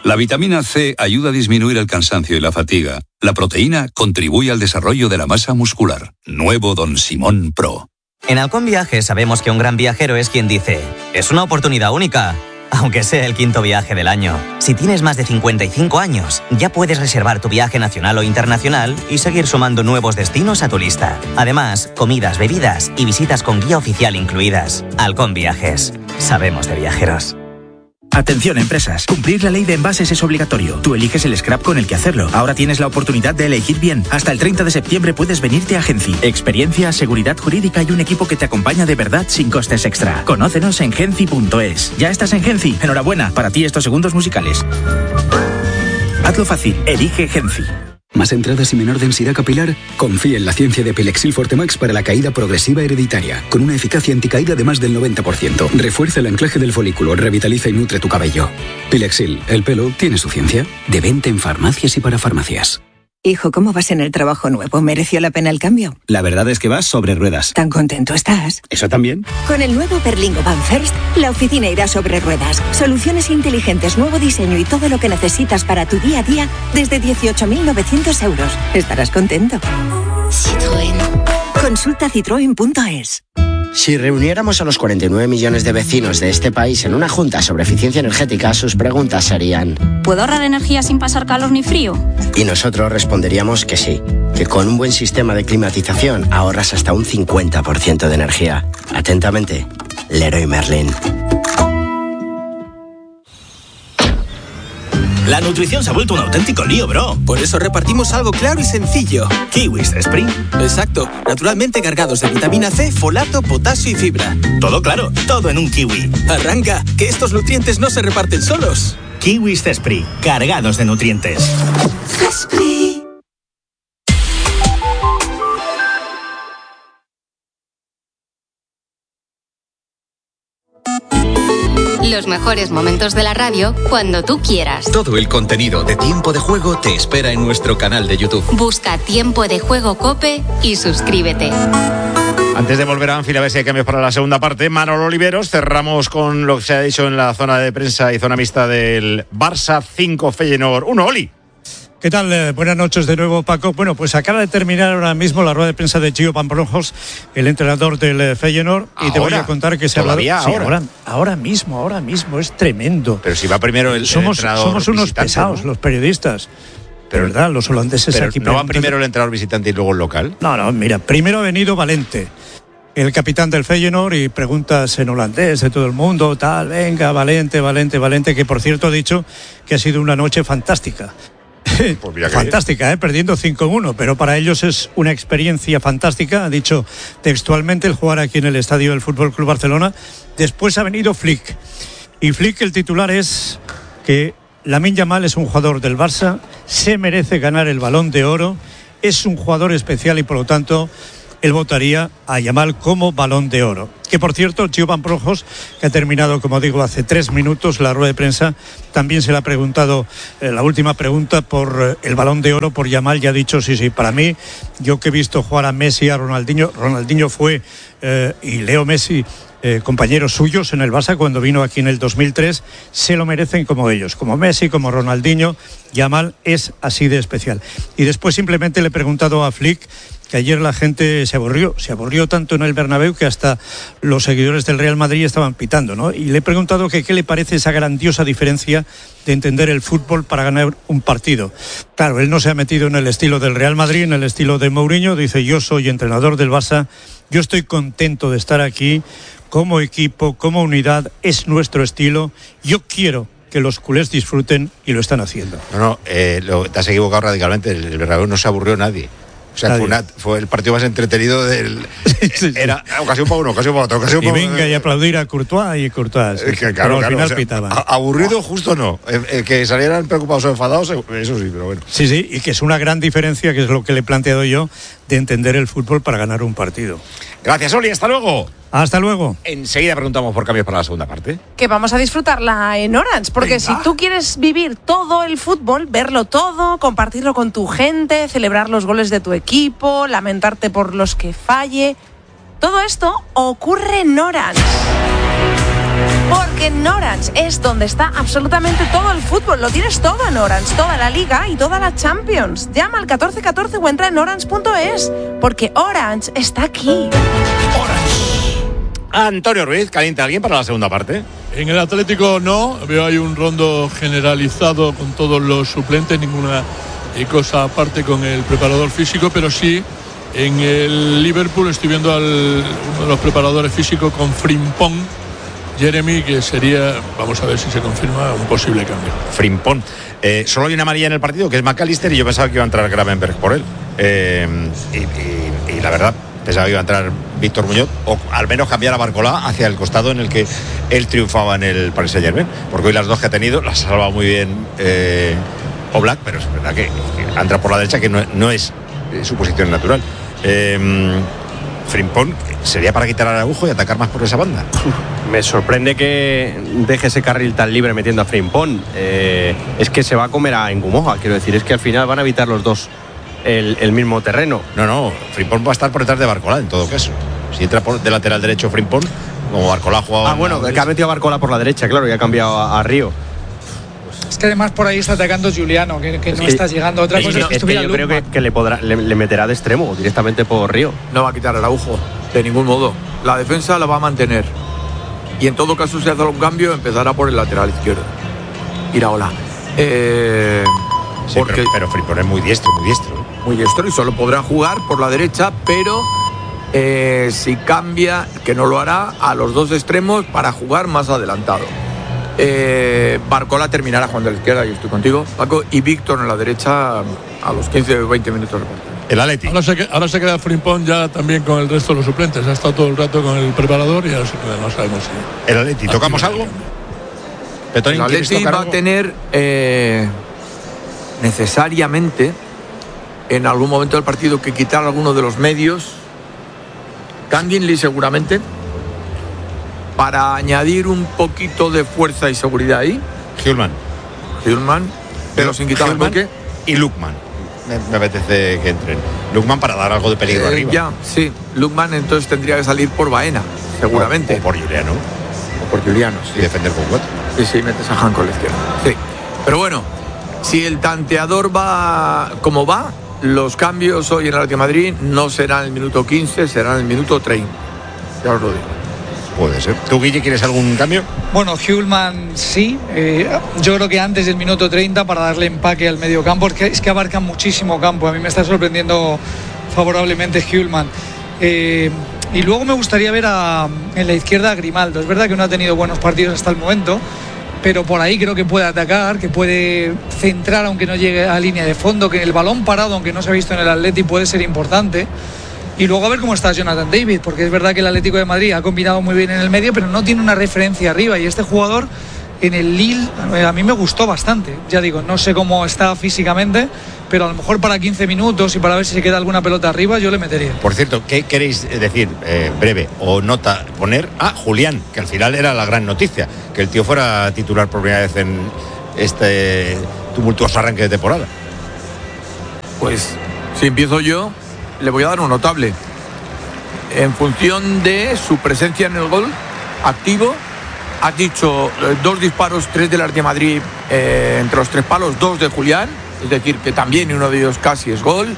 La vitamina C ayuda a disminuir el cansancio y la fatiga. La proteína contribuye al desarrollo de la masa muscular. Nuevo Don Simón Pro. En Halcón Viajes sabemos que un gran viajero es quien dice: es una oportunidad única, aunque sea el 5º viaje del año. Si tienes más de 55 años, ya puedes reservar tu viaje nacional o internacional y seguir sumando nuevos destinos a tu lista. Además, comidas, bebidas y visitas con guía oficial incluidas. Halcón Viajes. Sabemos de viajeros. Atención, empresas. Cumplir la ley de envases es obligatorio. Tú eliges el scrap con el que hacerlo. Ahora tienes la oportunidad de elegir bien. Hasta el 30 de septiembre puedes venirte a Genci. Experiencia, seguridad jurídica y un equipo que te acompaña de verdad sin costes extra. Conócenos en genci.es. ¿Ya estás en Genci? Enhorabuena. Para ti estos segundos musicales. Hazlo fácil. Elige Genci. ¿Más entradas y menor densidad capilar? Confía en la ciencia de Pilexil Fortemax para la caída progresiva hereditaria, con una eficacia anticaída de más del 90%. Refuerza el anclaje del folículo, revitaliza y nutre tu cabello. Pilexil, el pelo tiene su ciencia. De venta en farmacias y para farmacias. Hijo, ¿cómo vas en el trabajo nuevo? ¿Mereció la pena el cambio? La verdad es que vas sobre ruedas. ¿Tan contento estás? ¿Eso también? Con el nuevo Berlingo Van First, la oficina irá sobre ruedas. Soluciones inteligentes, nuevo diseño y todo lo que necesitas para tu día a día desde 18.900 euros. Estarás contento. Citroën. Consulta citroen.es. Si reuniéramos a los 49 millones de vecinos de este país en una junta sobre eficiencia energética, sus preguntas serían: ¿puedo ahorrar energía sin pasar calor ni frío? Y nosotros responderíamos que sí, que con un buen sistema de climatización ahorras hasta un 50% de energía. Atentamente, Leroy Merlin. La nutrición se ha vuelto un auténtico lío, bro. Por eso repartimos algo claro y sencillo. Kiwis Spring. Exacto. Naturalmente cargados de vitamina C, folato, potasio y fibra. Todo claro, todo en un kiwi. Arranca, que estos nutrientes no se reparten solos. Kiwis Spring, cargados de nutrientes. Zespri. Los mejores momentos de la radio cuando tú quieras. Todo el contenido de Tiempo de Juego te espera en nuestro canal de YouTube. Busca Tiempo de Juego COPE y suscríbete. Antes de volver a Anfield, a ver si hay cambios para la segunda parte, Manolo Oliveros, cerramos con lo que se ha dicho en la zona de prensa y zona mixta del Barça 5 Feyenoord 1. Oli. ¿Qué tal? Buenas noches de nuevo, Paco. Bueno, pues acaba de terminar ahora mismo la rueda de prensa de Gio Van Bronckhorst, el entrenador del Feyenoord, y te voy a contar que se ha hablado... Ahora mismo, es tremendo. Pero si va primero el entrenador somos unos visitante, pesados, ¿no? Los periodistas. Pero verdad, los holandeses pero aquí... ¿no va primero el entrenador visitante y luego el local? No, mira, primero ha venido Valente, el capitán del Feyenoord, y preguntas en holandés de todo el mundo, tal, venga, Valente, que por cierto ha dicho que ha sido una noche fantástica. Pues fantástica, perdiendo 5-1, pero para ellos es una experiencia fantástica. Ha dicho textualmente el jugar aquí en el estadio del Fútbol Club Barcelona. Después ha venido Flick, y Flick, el titular es que Lamine Yamal es un jugador del Barça, se merece ganar el Balón de Oro, es un jugador especial y por lo tanto él votaría a Yamal como Balón de Oro. Que por cierto, Gio Van Bronckhorst, que ha terminado, como digo, hace 3 minutos la rueda de prensa, también se le ha preguntado la última pregunta por el Balón de Oro por Yamal, y ha dicho sí, para mí, yo que he visto jugar a Messi, a Ronaldinho fue, y Leo Messi, compañeros suyos en el Barça cuando vino aquí en el 2003, se lo merecen como ellos, como Messi, como Ronaldinho. Yamal es así de especial. Y después simplemente le he preguntado a Flick, que ayer la gente se aburrió tanto en el Bernabéu que hasta los seguidores del Real Madrid estaban pitando, ¿no? Y le he preguntado que qué le parece esa grandiosa diferencia de entender el fútbol para ganar un partido. Claro, él no se ha metido en el estilo del Real Madrid, en el estilo de Mourinho. Dice: yo soy entrenador del Barça, yo estoy contento de estar aquí como equipo, como unidad, es nuestro estilo, yo quiero que los culés disfruten y lo están haciendo. No, te has equivocado radicalmente. El Bernabéu no se aburrió nadie. O sea, fue el partido más entretenido del... Sí. Era ocasión para uno, ocasión para otro, ocasión para... Y venga, y aplaudir a Courtois, sí. Claro, al final, o sea, pitaban. Aburrido justo no. Que salieran preocupados o enfadados, eso sí, pero bueno. Sí, y que es una gran diferencia, que es lo que le he planteado yo, de entender el fútbol para ganar un partido. Gracias, Oli, hasta luego. Hasta luego. Enseguida preguntamos por cambios para la segunda parte. Que vamos a disfrutarla en Orange, porque venga, si tú quieres vivir todo el fútbol, verlo todo, compartirlo con tu gente, celebrar los goles de tu equipo, lamentarte por los que falle, todo esto ocurre en Orange. Porque en Orange es donde está absolutamente todo el fútbol. Lo tienes todo en Orange, toda la Liga y toda la Champions. Llama al 1414 o entra en orange.es, porque Orange está aquí. Antonio Ruiz, ¿calienta alguien para la segunda parte? En el Atlético no, veo ahí un rondo generalizado con todos los suplentes, ninguna cosa aparte con el preparador físico, pero sí en el Liverpool estoy viendo uno de los preparadores físicos con Frimpong, Jeremy, que sería, vamos a ver si se confirma, un posible cambio. Frimpong. Solo hay una amarilla en el partido, que es McAllister, y yo pensaba que iba a entrar Gravenberch por él. Y la verdad, pensaba que iba a entrar Víctor Muñoz, o al menos cambiar a Barcolá hacia el costado en el que él triunfaba en el Paris Saint-Germain, porque hoy las dos que ha tenido las ha salvado muy bien Oblak, pero es verdad que entra por la derecha, que no es su posición natural. Frimpong sería para quitar al Araujo y atacar más por esa banda. Me sorprende que deje ese carril tan libre metiendo a Frimpong. Es que se va a comer a Ngumoja, quiero decir, es que al final van a evitar los dos el mismo terreno. No, Frimpong va a estar por detrás de Barcolá en todo caso. Si entra de lateral derecho Frimpong, como Barcolá jugaba. Bueno, que ha metido a Barcolá por la derecha, claro, y ha cambiado a Río. Es que además por ahí está atacando Giuliano, que no está llegando. Otra cosa es que estuviera yo creo que le meterá de extremo directamente por Río. No va a quitar a Araujo, de ningún modo. La defensa la va a mantener. Y en todo caso, si hace algún cambio, empezará por el lateral izquierdo. Iraola. Sí, pero Frimpong es muy diestro. Muy diestro y solo podrá jugar por la derecha, pero si cambia, que no lo hará, a los dos extremos para jugar más adelantado. Barcola terminará jugando a la izquierda, y estoy contigo, Paco, y Víctor en la derecha a los 15 o 20 minutos de partido. El Atleti. Ahora se queda Frimpong ya también con el resto de los suplentes. Ha estado todo el rato con el preparador y ahora se queda, no sabemos si. El Atleti, ¿tocamos algo? El Atleti va a tener necesariamente en algún momento del partido que quitar alguno de los medios. Candingley seguramente, para añadir un poquito de fuerza y seguridad ahí. Hjulman, pero sin quitar el bloque. Y Lukman. Me apetece que entren. Lukman para dar algo de peligro arriba. Ya, sí. Lukman entonces tendría que salir por Baena, seguramente. O por Giuliano. Sí. Y defender con 4. Sí, metes a Hanco a la izquierda. Sí. Pero bueno, si el tanteador va como va, los cambios hoy en el Atlético de Madrid no serán el minuto 15, serán el minuto 30. Ya os lo digo. Puede ser. ¿Tú, Guille, quieres algún cambio? Bueno, Hjulman sí. Yo creo que antes del minuto 30 para darle empaque al medio campo, es que abarcan muchísimo campo. A mí me está sorprendiendo favorablemente Hjulman. Y luego me gustaría ver en la izquierda a Grimaldo. Es verdad que no ha tenido buenos partidos hasta el momento, pero por ahí creo que puede atacar, que puede centrar aunque no llegue a línea de fondo, que el balón parado, aunque no se ha visto en el Atleti, puede ser importante. Y luego a ver cómo está Jonathan David, porque es verdad que el Atlético de Madrid ha combinado muy bien en el medio, pero no tiene una referencia arriba. Y este jugador en el Lille a mí me gustó bastante. Ya digo, no sé cómo está físicamente, pero a lo mejor para 15 minutos y para ver si se queda alguna pelota arriba, yo le metería. Por cierto, ¿qué queréis decir, breve o nota, poner a Julián, que al final era la gran noticia, que el tío fuera titular por primera vez en este tumultuoso arranque de temporada? Pues, si empiezo yo, le voy a dar un notable. En función de su presencia en el gol, activo, ha dicho 2 disparos, 3 del Atlético de Madrid, entre los 3 palos, 2 de Julián, es decir, que también uno de ellos casi es gol.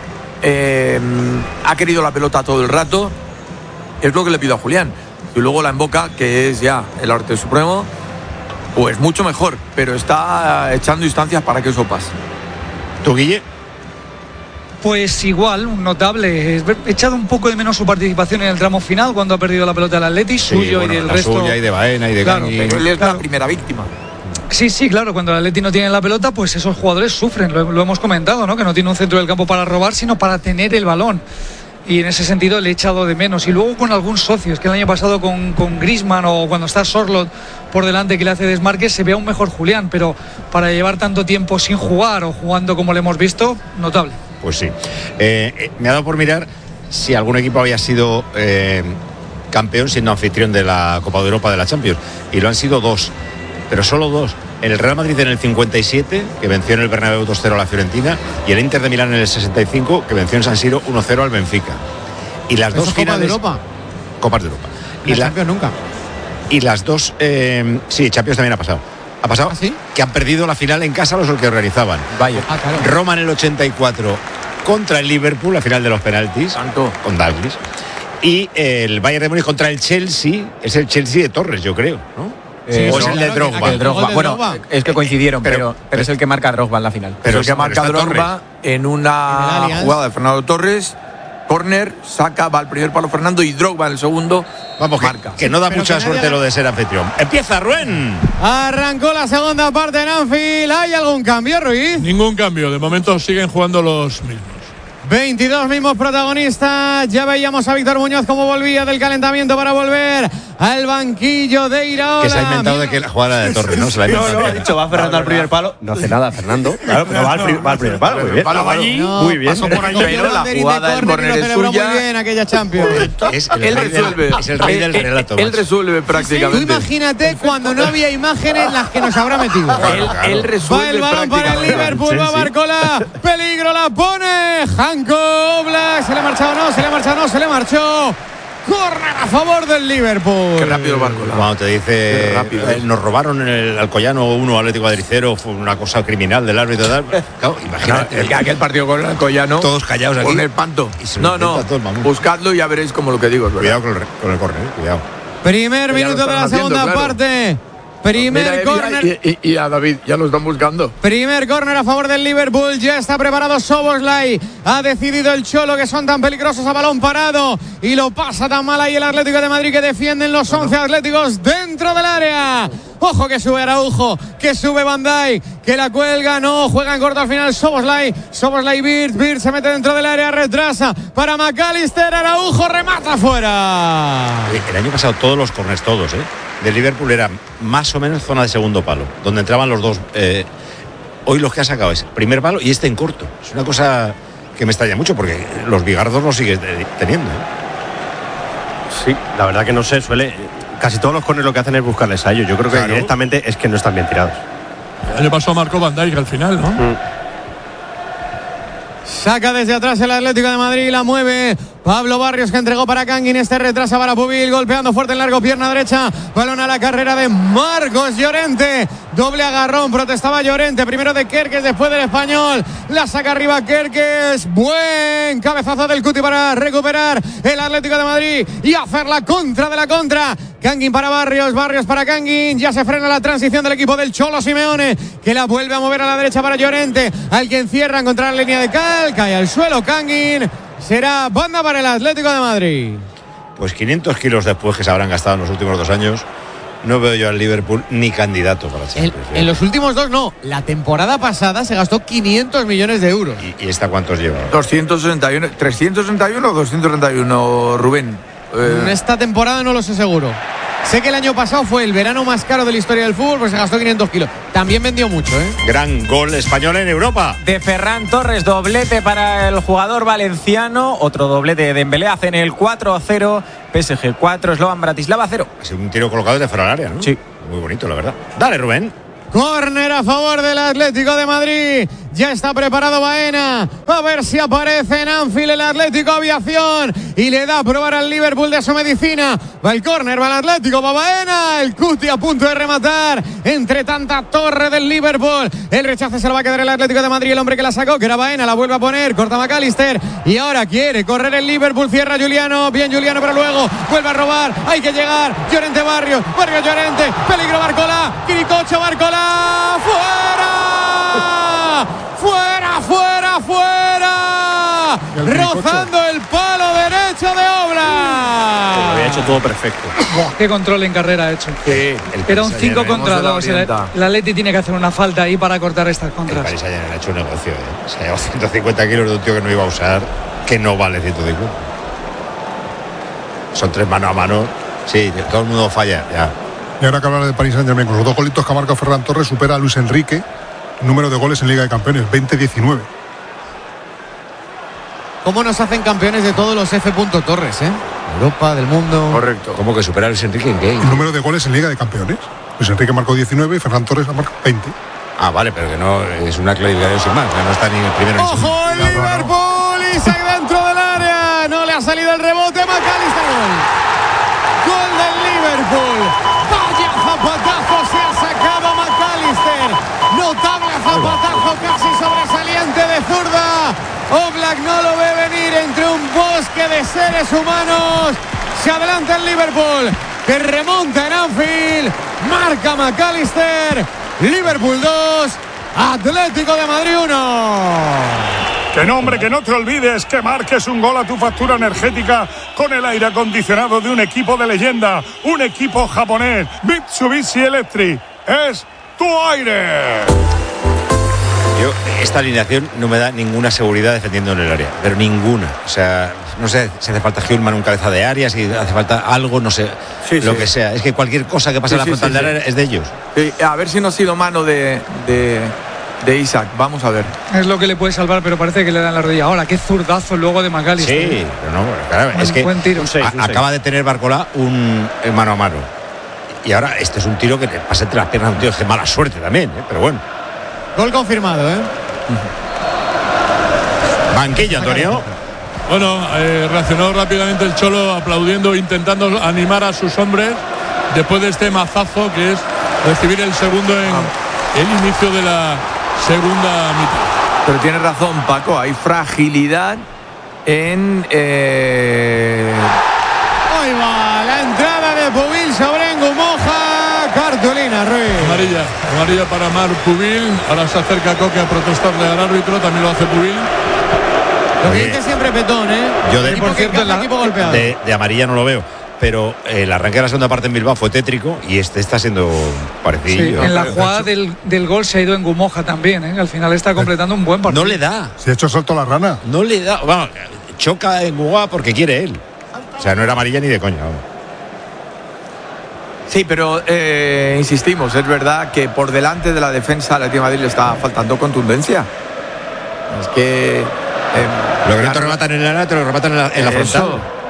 Ha querido la pelota todo el rato, es lo que le pido a Julián. Y luego la emboca, que es ya el arte supremo, pues mucho mejor, pero está echando instancias para que eso pase. ¿Tú, Guille? Pues igual, un notable. He echado un poco de menos su participación en el tramo final cuando ha perdido la pelota del Atleti, suyo y del resto. Suya y de Baena y de Gani. Pero él es la primera víctima. Sí, claro, cuando el Atleti no tiene la pelota, pues esos jugadores sufren, lo hemos comentado, ¿no? Que no tiene un centro del campo para robar, sino para tener el balón. Y en ese sentido le he echado de menos. Y luego con algún socio, es que el año pasado con Griezmann o cuando está Sorloth por delante que le hace desmarques, se ve aún mejor Julián, pero para llevar tanto tiempo sin jugar o jugando como le hemos visto, notable. Pues sí. Me ha dado por mirar si algún equipo había sido campeón siendo anfitrión de la Copa de Europa de la Champions. Y lo han sido 2, pero solo 2. El Real Madrid en el 57, que venció en el Bernabéu 2-0 a la Fiorentina, y el Inter de Milán en el 65, que venció en San Siro 1-0 al Benfica. Y las dos finales... Copa de Europa. Copas de Europa. Y la Champions nunca. Y las dos, sí, Champions también ha pasado. Ha pasado ¿Ah, sí? que han perdido la final en casa los que organizaban. Vaya. Claro. Roma en el 84 contra el Liverpool, la final de los penaltis, con Dalglish. Y el Bayern de Múnich contra el Chelsea, es el Chelsea de Torres, yo creo, ¿no? Sí, o es el de Drogba. Bueno, es que coincidieron, pero es el que marca Drogba en la final. Pero el que está marca Drogba Torres. en una jugada de Fernando Torres, córner, saca, va al primer palo Fernando y Drogba en el segundo. Vamos, marca. que no da Pero mucha que suerte nadie- lo de ser anfitrión. Empieza Rubén. Arrancó la segunda parte en Anfield. ¿Hay algún cambio, Ruiz? Ningún cambio, de momento siguen jugando los mismos. 22 mismos protagonistas. Ya veíamos a Víctor Muñoz como volvía del calentamiento para volver al banquillo de Iraola. Que se ha inventado de que la jugada de Torres, ¿no? Se la ha inventado. ha dicho, va Fernando al primer palo. No hace nada, Fernando. Claro, pero va al primer palo. Muy bien. Muy bien. Pero la jugada del córner es celebró muy suya. bien aquella Champions. Es el Él rey resuelve. es el rey del relato. Él macho. resuelve Tú prácticamente. imagínate cuando no había imágenes las que nos habrá metido. Él resuelve Va el balón para el prácticamente. Liverpool, va Barcola, peligro, la pone Janko Oblak, se le ha marchado, no, se le ha marchado, no, se le marchó. Córner a favor del Liverpool. Qué rápido Barcola. Cuando te dice, Qué rápido. nos robaron en el Alcoyano 1 Atlético Madrid 0, fue una cosa criminal del árbitro y tal. Claro, imagínate. Aquel partido con el Alcoyano. Todos callados aquí. Con el panto. Y se lo No, inventa todo el mamut. buscadlo y ya veréis como lo que digo. Es verdad. Cuidado con el córner, cuidado. Primer Ya lo minuto de están la haciendo, segunda claro. parte. Primer córner. Y a David, ya lo están buscando. Primer córner a favor del Liverpool. Ya está preparado Szoboszlai. Ha decidido el Cholo que son tan peligrosos a balón parado. Y lo pasa tan mal ahí el Atlético de Madrid que defienden los 11 atléticos dentro del área. Ojo que sube Araujo, que sube Van Dijk, que la cuelga, no, juega en corto al final Szoboszlai, Bird se mete dentro del área, retrasa para McAllister, Araujo remata fuera. El año pasado todos los córners, todos, del Liverpool eran más o menos zona de segundo palo, donde entraban los dos. Hoy los que ha sacado es primer palo y este en corto. Es una cosa que me extraña mucho porque los bigardos los sigue teniendo. Sí, la verdad que no sé, casi todos los corners lo que hacen es buscarles a ellos. Yo creo que directamente es que no están bien tirados. El año pasado marcó Van Dijk al final, ¿no? Saca desde atrás el Atlético de Madrid, la mueve Pablo Barrios, que entregó para Kangin, este retrasa para Pubil, golpeando fuerte en largo, pierna derecha, balón a la carrera de Marcos Llorente, doble agarrón, protestaba Llorente, primero de Kerkez, después del español, la saca arriba Kerkez, buen cabezazo del Cuti para recuperar el Atlético de Madrid y hacer la contra de la contra. Kangin para Barrios, Barrios para Kangin, ya se frena la transición del equipo del Cholo Simeone, que la vuelve a mover a la derecha para Llorente, al que encierran contra la línea de cal, cae al suelo Kangin, será banda para el Atlético de Madrid. Pues 500 kilos después que se habrán gastado en los últimos 2 años, no veo yo al Liverpool ni candidato para Champions. En los últimos 2 no, la temporada pasada se gastó 500 millones de euros. ¿Y esta cuántos lleva? 261, 361 o 231, Rubén. En esta temporada no lo sé seguro. Sé que el año pasado fue el verano más caro de la historia del fútbol, pues se gastó 500 kilos. También vendió mucho, ¿eh? Gran gol español en Europa. De Ferran Torres, doblete para el jugador valenciano. Otro doblete de Dembélé, hacen el 4-0. PSG 4, Slovan Bratislava 0. Ha sido un tiro colocado desde fuera del área, ¿no? Sí. Muy bonito, la verdad. Dale, Rubén. Córner a favor del Atlético de Madrid. Ya está preparado Baena. A ver si aparece en Anfield el Atlético Aviación. Y le da a probar al Liverpool de su medicina. Va el córner, va el Atlético, va Baena. El Cuti a punto de rematar. Entre tanta torre del Liverpool. El rechace se lo va a quedar el Atlético de Madrid. El hombre que la sacó, que era Baena, la vuelve a poner. Corta McAllister. Y ahora quiere correr el Liverpool. Cierra Juliano. Bien Juliano, pero luego vuelve a robar. Hay que llegar. Llorente Barrios. Barrios Llorente. Peligro Barcola. Quiricocho Barcola. ¡Fuera! ¡Fuera, fuera, fuera! Rozando el palo derecho de Oblak. Lo había hecho todo perfecto. Qué control en carrera ha hecho. Sí, Era un 5 contra 2. El Atleti tiene que hacer una falta ahí para cortar estas El contras. Paris Saint-Germain ha hecho un negocio, Se ha llevado 150 kilos de un tío que no iba a usar, que no vale 150. Son 3 mano a mano. Sí, todo el mundo falla, ya. Y ahora que hablar de Paris Saint-Germain, con los 2 golitos que ha marcado Ferran Torres, supera a Luis Enrique, número de goles en Liga de Campeones, 20-19. ¿Cómo nos hacen campeones de todos los F. Torres, Europa, del mundo. Correcto. ¿Cómo que supera a Luis Enrique en qué? El número de goles en Liga de Campeones. Luis Enrique marcó 19 y Ferran Torres ha marcado 20. Ah, vale, pero que no es una clasificación sin más, que no está ni el primero ni el segundo. ¡Ojo el Liverpool! Isaac dentro del área. No le ha salido el rebote. McAllister. Gol del Liverpool. Notable zapatazo casi sobresaliente de zurda. Oblak no lo ve venir entre un bosque de seres humanos. Se adelanta el Liverpool, que remonta en Anfield. Marca McAllister. Liverpool 2, Atlético de Madrid 1. Que nombre, que no te olvides que marques un gol a tu factura energética con el aire acondicionado de un equipo de leyenda, un equipo japonés. Mitsubishi Electric es tu aire. Yo, esta alineación no me da ninguna seguridad defendiendo en el área, pero ninguna. O sea, no sé si hace falta Hjulman un cabeza de área, si hace falta algo, no sé, lo que sea. Es que cualquier cosa que pase en la frontal del área es de ellos. A ver si no ha sido mano de Isaac, vamos a ver. Es lo que le puede salvar, pero parece que le dan la rodilla. Ahora, qué zurdazo luego de McAllister. Sí, pero no, claro, es que buen tiro. Acaba de tener Barcola un mano a mano. Y ahora este es un tiro que le pasa entre las piernas a un tío. Que mala suerte también, pero bueno. Gol confirmado, Banquillo, Antonio. Bueno, reaccionó rápidamente el Cholo, aplaudiendo, intentando animar a sus hombres después de este mazazo que es recibir el segundo en el inicio de la segunda mitad. Pero tiene razón, Paco, hay fragilidad en... Ahí va la entrada de Pubil sobre Ngumoja. Cartulina, Ruiz. Amarilla para Marc Pubil. Ahora se acerca Coque a protestarle al árbitro, también lo hace Pubil. Lo que dice siempre Petón, Yo por cierto, el equipo golpeado. De amarilla no lo veo, pero el arranque de la segunda parte en Bilbao fue tétrico y este está siendo parecido. Sí, en la jugada del gol se ha ido en Ngumoja también, Al final está completando un buen partido. No le da. Se ha hecho salto a la rana. No le da. Vamos, choca en Ngumoja porque quiere él. O sea, no era amarilla ni de coña. Vamos. Sí, pero insistimos, es verdad que por delante de la defensa del Atlético de Madrid le está faltando contundencia. Es que... lo que no te rematan en el área, te lo rematan en la frontal.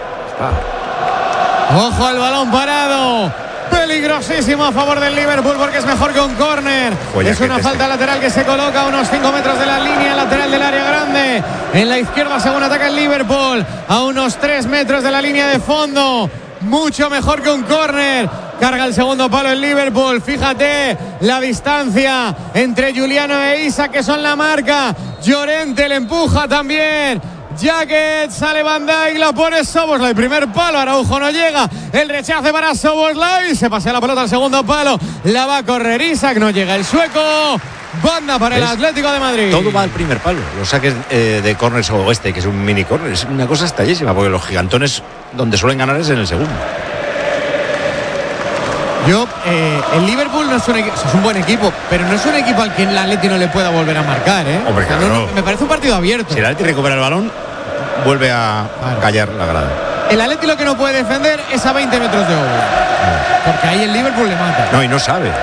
Ojo al balón parado. Peligrosísimo a favor del Liverpool porque es mejor que un córner. Es una falta lateral que se coloca a unos 5 metros de la línea lateral del área grande. En la izquierda según ataca el Liverpool. A unos 3 metros de la línea de fondo. Mucho mejor que un córner. Carga el segundo palo el Liverpool. Fíjate la distancia entre Juliano e Isa, que son la marca. Llorente le empuja también. Jacket, sale Van Dijk, la pone Szoboszlai. Primer palo, Araujo no llega. El rechace para Szoboszlai. Se pasea la pelota al segundo palo. La va a correr Isaac, no llega el sueco. Banda para el Atlético de Madrid. Todo va al primer palo. Los saques de córner o que es un mini córner, es una cosa estallísima, porque los gigantones donde suelen ganar es en el segundo. El Liverpool no es es un buen equipo, pero no es un equipo al que el Atleti no le pueda volver a marcar, Hombre, claro. Me parece un partido abierto. Si el Atleti recupera el balón, vuelve a callar la grada. El Atleti lo que no puede defender es a 20 metros de Oblak, porque ahí el Liverpool le mata. No, y no sabe.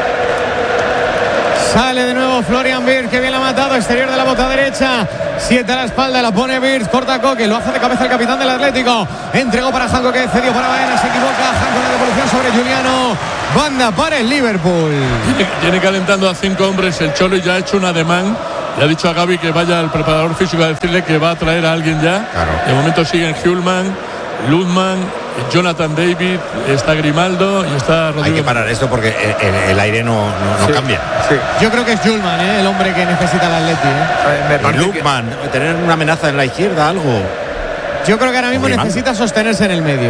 Sale de nuevo Florian Wirtz, que bien la ha matado, exterior de la bota derecha. 7 a la espalda, la pone Wirtz, corta Coque, lo hace de cabeza el capitán del Atlético. Entregó para Janko, que cedió para Baena, se equivoca. Janko, una devolución sobre Juliano. Banda para el Liverpool. Tiene calentando a 5 hombres el Cholo y ya ha hecho un ademán. Le ha dicho a Gavi que vaya al preparador físico a decirle que va a traer a alguien ya. Claro. De momento siguen Hjulman, Lundman, Jonathan David, está Grimaldo y está Rodrigo. Hay que parar esto porque el aire no cambia. Sí. Yo creo que es Hjulman, el hombre que necesita el Atleti. Lundman, tener una amenaza en la izquierda, algo. Yo creo que ahora mismo necesita sostenerse en el medio.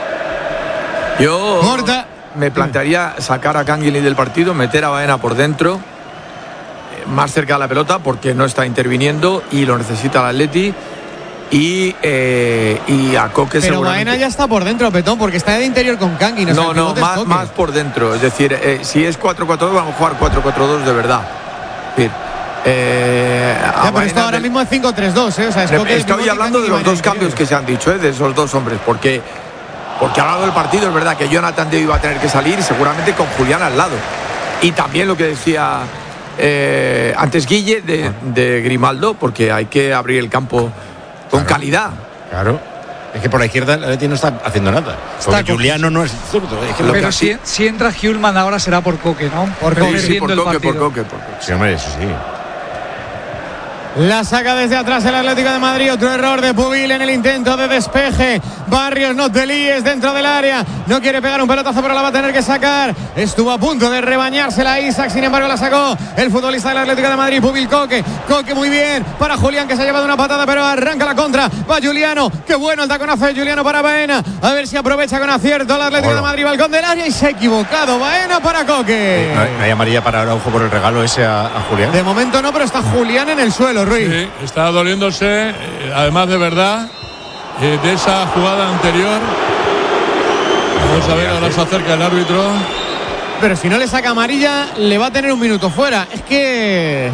Yo me plantearía sacar a Canguilí del partido, meter a Baena por dentro, más cerca de la pelota, porque no está interviniendo y lo necesita el Atleti. Y a Coque pero seguramente. Baena ya está por dentro, Petón, porque está de interior con Kangin. No, más por dentro. Es decir, si es 4-4-2, vamos a jugar 4-4-2 de verdad. Es decir, pero esto ahora mismo es 5-3-2, O sea, estoy hablando de los dos cambios que se han dicho, de esos dos hombres, porque a lo largo del partido es verdad que Jonathan David iba a tener que salir, seguramente con Julián al lado. Y también lo que decía antes Guille de Grimaldo, porque hay que abrir el campo con calidad. Claro. Es que por la izquierda el Atleti no está haciendo nada. Porque Juliano no es zurdo. Pero si entra Hjulman ahora será por Coque, ¿no? Por Coque. Sí, por Coque. Sí, hombre, eso sí. La saca desde atrás el Atlético de Madrid. Otro error de Pubil en el intento de despeje. Barrios, no te líes dentro del área. No quiere pegar un pelotazo, pero la va a tener que sacar. Estuvo a punto de rebañársela Isaac, sin embargo la sacó el futbolista del Atlético de Madrid, Pubil Coque. Coque muy bien para Julián, que se ha llevado una patada, pero arranca la contra. Va Juliano. Qué bueno el taconazo de Juliano para Baena. A ver si aprovecha con acierto el Atlético de Madrid. Balcón del área y se ha equivocado. Baena para Coque. ¿No hay amarilla para Araujo por el regalo ese a Julián? De momento no, pero está Julián en el suelo, Ruiz. Sí, está doliéndose, además de verdad, de esa jugada anterior. Vamos a ver, ahora se acerca el árbitro. Pero si no le saca amarilla, le va a tener un minuto fuera. Es que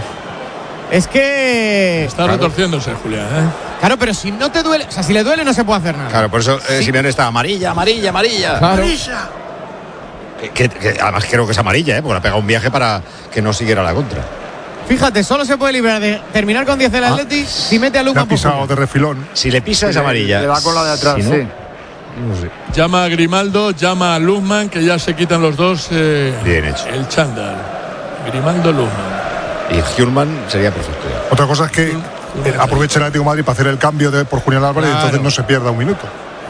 está retorciéndose, Julián, ¿eh? Claro, pero si no te duele, o sea, si le duele no se puede hacer nada. Claro, por eso Simeone está amarilla. Claro. Amarilla. Que además creo que es amarilla, porque le ha pegado un viaje para que no siguiera la contra. Fíjate, solo se puede librar de terminar con 10 el Atleti si mete a Luma. Le ha pisado de refilón. Si le pisa es amarilla. Le va con la de atrás, si no, sí. No sé. Llama a Grimaldo, llama a Luzman, que ya se quitan los dos. Bien hecho. El chándal. Grimaldo, Luzman. Y Hjulman sería perfecto. Otra cosa es que aprovecha el Atlético de Madrid para hacer el cambio por Julián Álvarez, y entonces no se pierda un minuto.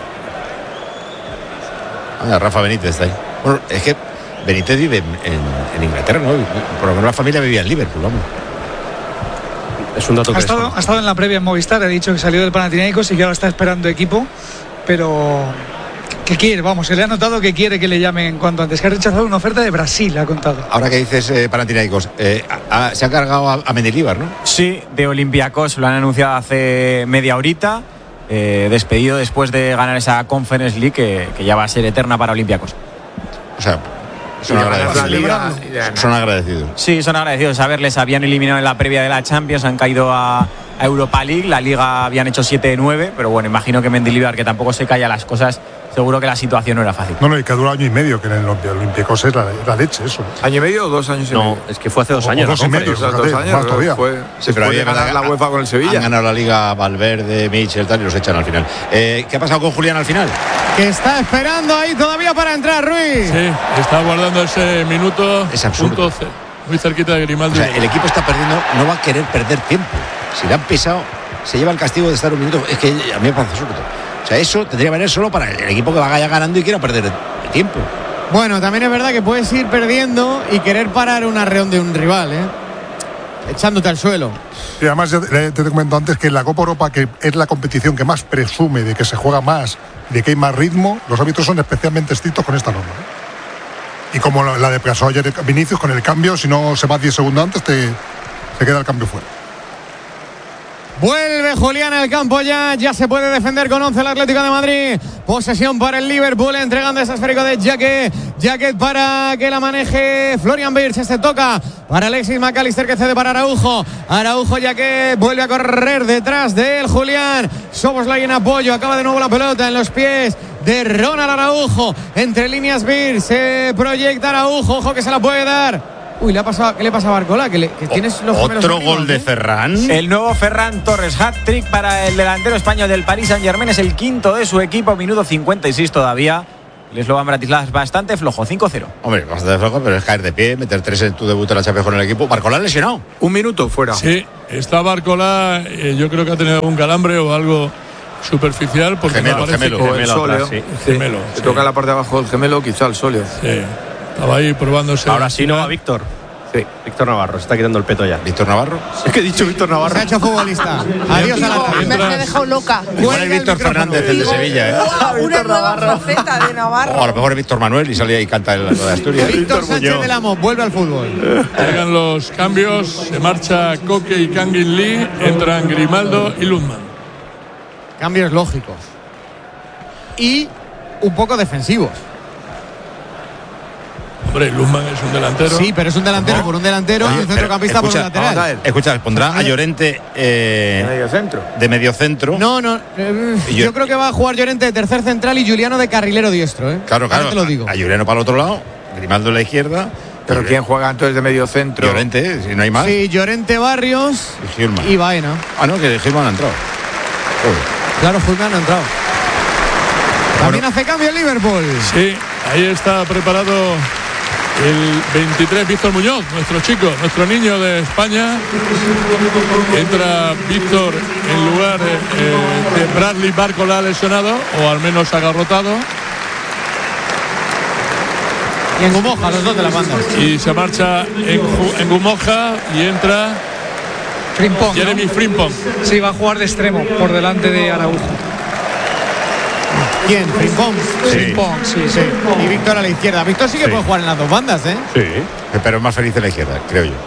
Rafa Benítez está ahí. Bueno, es que Benítez vive en Inglaterra, ¿no? Por lo menos la familia vivía en Liverpool, vamos. Es un dato que ha estado en la previa en Movistar, ha dicho que salió del Panathinaikos y que ahora está esperando equipo, pero que quiere, vamos, se le ha notado que quiere que le llamen cuanto antes, que ha rechazado una oferta de Brasil, ha contado. Ahora que dices Panathinaikos, se ha cargado a Mendilibar, ¿no? Sí, de Olympiacos, lo han anunciado hace media horita, despedido después de ganar esa Conference League que ya va a ser eterna para Olympiacos. O sea, son agradecidos. Sí, son agradecidos. A ver, les habían eliminado en la previa de la Champions, han caído a Europa League, la Liga habían hecho 7-9, pero bueno, imagino que Mendilibar, que tampoco se calla las cosas, seguro que la situación no era fácil. No, y que dura año y medio, que en el Olympiacos es la leche, eso. ¿Año y medio o 2 años y medio? No, es que fue hace 2 años. 2 y medio, 2 años. Sí, pero puede ganar la UEFA con el Sevilla. Han ganado la Liga Valverde, Michel, tal, y los echan al final. ¿Qué ha pasado con Julián al final? Que está esperando ahí todavía para entrar, Ruiz. Sí, está guardando ese minuto. Es absurdo. Muy cerquita de Grimaldo. O sea, el equipo está perdiendo, no va a querer perder tiempo. Si le han pisado, se lleva el castigo de estar un minuto. Es que a mí me parece absurdo. O sea, eso tendría que venir solo para el equipo que vaya ganando y quiera perder el tiempo. Bueno, también es verdad que puedes ir perdiendo y querer parar un arreón de un rival, echándote al suelo. Y además, te comento antes que en la Copa Europa, que es la competición que más presume de que se juega más, de que hay más ritmo, los árbitros son especialmente estrictos con esta norma. Y como la de pasó ayer Vinicius, con el cambio, si no se va 10 segundos antes, se queda el cambio fuera. Vuelve Julián al campo ya se puede defender con 11 el Atlético de Madrid. Posesión para el Liverpool, entregando ese esférico de Jacket para que la maneje Florian Wirtz. Este toca para Alexis McAllister, que cede para Araujo. Jacket vuelve a correr detrás de él Julián. Szoboszlai en apoyo, acaba de nuevo la pelota en los pies de Ronald Araujo. Entre líneas Wirtz, se proyecta Araujo, ojo que se la puede dar. Uy, ¿qué le pasa a Barcola? Que tienes los otro gol de Ferran. El nuevo Ferran Torres, hat-trick para el delantero español del Paris Saint-Germain. Es el quinto de su equipo, minuto 56 todavía. El Slovan Bratislava es bastante flojo, 5-0. Hombre, bastante flojo, pero es caer de pie, meter 3 en tu debut en la Champions con el equipo. Barcola lesionado. Un minuto fuera. Sí, está Barcola, yo creo que ha tenido algún calambre o algo superficial. Porque gemelo. O el sóleo. Gemelo. Se toca la parte de abajo del gemelo, quizá el sóleo. Sí. Estaba ahí probándose. Ahora sí no va Víctor. Sí, Víctor Navarro, se está quitando el peto ya. ¿Víctor Navarro? Es que he dicho Víctor Navarro. Se ha hecho futbolista. Adiós a la radio. Me ha dejado loca. Igual es Víctor Fernández, el de Sevilla, Una nueva faceta de Navarro. O a lo mejor es Víctor Manuel y sale y canta el de Asturias. Víctor Sánchez del Amo vuelve al fútbol. Llegan los cambios, se marcha Coque y Kangin Lee, entran Grimaldo y Luzman. Cambios lógicos. Y un poco defensivos. Hombre, Luzman es un delantero. Sí, pero es un delantero por un delantero y un centrocampista por un lateral. Escucha, pondrá a Llorente de mediocentro. No, yo creo que va a jugar Llorente de tercer central y Juliano de carrilero diestro. Claro. Ahora te lo digo. A Juliano para el otro lado, Grimaldo en la izquierda. ¿Pero quién juega entonces de mediocentro? Llorente, si no hay más. Sí, Llorente, Barrios y Baena. Ah, no, que Gilman ha entrado. Claro, Gilman ha entrado. También hace cambio el Liverpool. Sí, ahí está preparado El 23, Víctor Muñoz, nuestro chico, nuestro niño de España. Entra Víctor en lugar de Bradley Barcola, lesionado, o al menos agarrotado. Y en Gumoja, los dos de las bandas. Y se marcha en Gumoja y entra Frimpong, Jeremy ¿no? Frimpong. Sí, va a jugar de extremo por delante de Araujo. ¿Quién? ¿Frimpong? Sí. Frimpong, sí. Y Víctor a la izquierda. Víctor sí que puede jugar en las dos bandas, ¿eh? Sí, pero es más feliz en la izquierda, creo yo.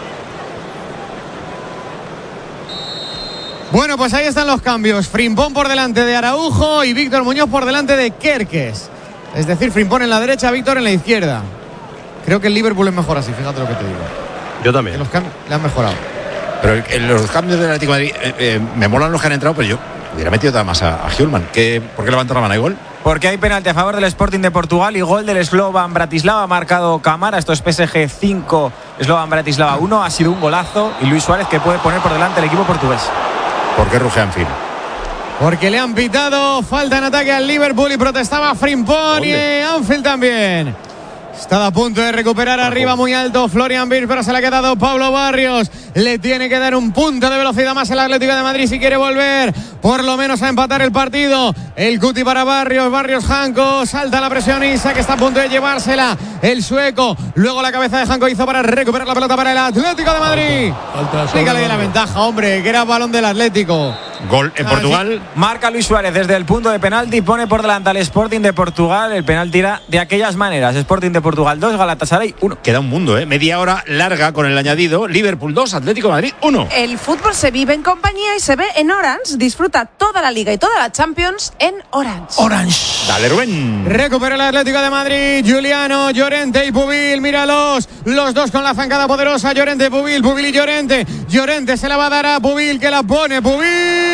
Bueno, pues ahí están los cambios. Frimpong por delante de Araujo y Víctor Muñoz por delante de Kerkez. Es decir, Frimpong en la derecha, Víctor en la izquierda. Creo que el Liverpool es mejor así, fíjate lo que te digo. Yo también. Los cambios le han mejorado. Pero en los cambios del Atlético de Madrid me molan los que han entrado, pero yo hubiera metido nada más a Hjulman. ¿Por qué levanta la mano y gol? Porque hay penalti a favor del Sporting de Portugal y gol del Slovan Bratislava. Ha marcado Camara. Esto es PSG 5, Slovan Bratislava 1. Ha sido un golazo. Y Luis Suárez, que puede poner por delante el equipo portugués. ¿Por qué ruge Anfield? Porque le han pitado falta en ataque al Liverpool y protestaba Frimpong y Anfield también. Está a punto de recuperar arriba muy alto Florian Wirtz, pero se le ha quedado Pablo Barrios. Le tiene que dar un punto de velocidad más el Atlético de Madrid si quiere volver por lo menos a empatar el partido. El cuti para Barrios Janko, salta la presión Isak, que está a punto de llevársela el sueco. Luego la cabeza de Janko hizo para recuperar la pelota para el Atlético de Madrid. Explícale la ventaja, hombre, que era balón del Atlético. Gol en Portugal. Sí. Marca Luis Suárez desde el punto de penalti y pone por delante al Sporting de Portugal. El penalti era de aquellas maneras. Sporting de Portugal 2, Galatasaray 1. Queda un mundo, ¿eh? Media hora larga con el añadido. Liverpool 2, Atlético de Madrid 1. El fútbol se vive en compañía y se ve en Orange. Disfruta toda la Liga y toda la Champions en Orange. Dale, Rubén. Recupera el Atlético de Madrid. Juliano, Llorente y Pubil. Míralos. Los dos con la zancada poderosa. Llorente, Pubil y Llorente. Llorente se la va a dar a Pubil, que la pone. Pubil.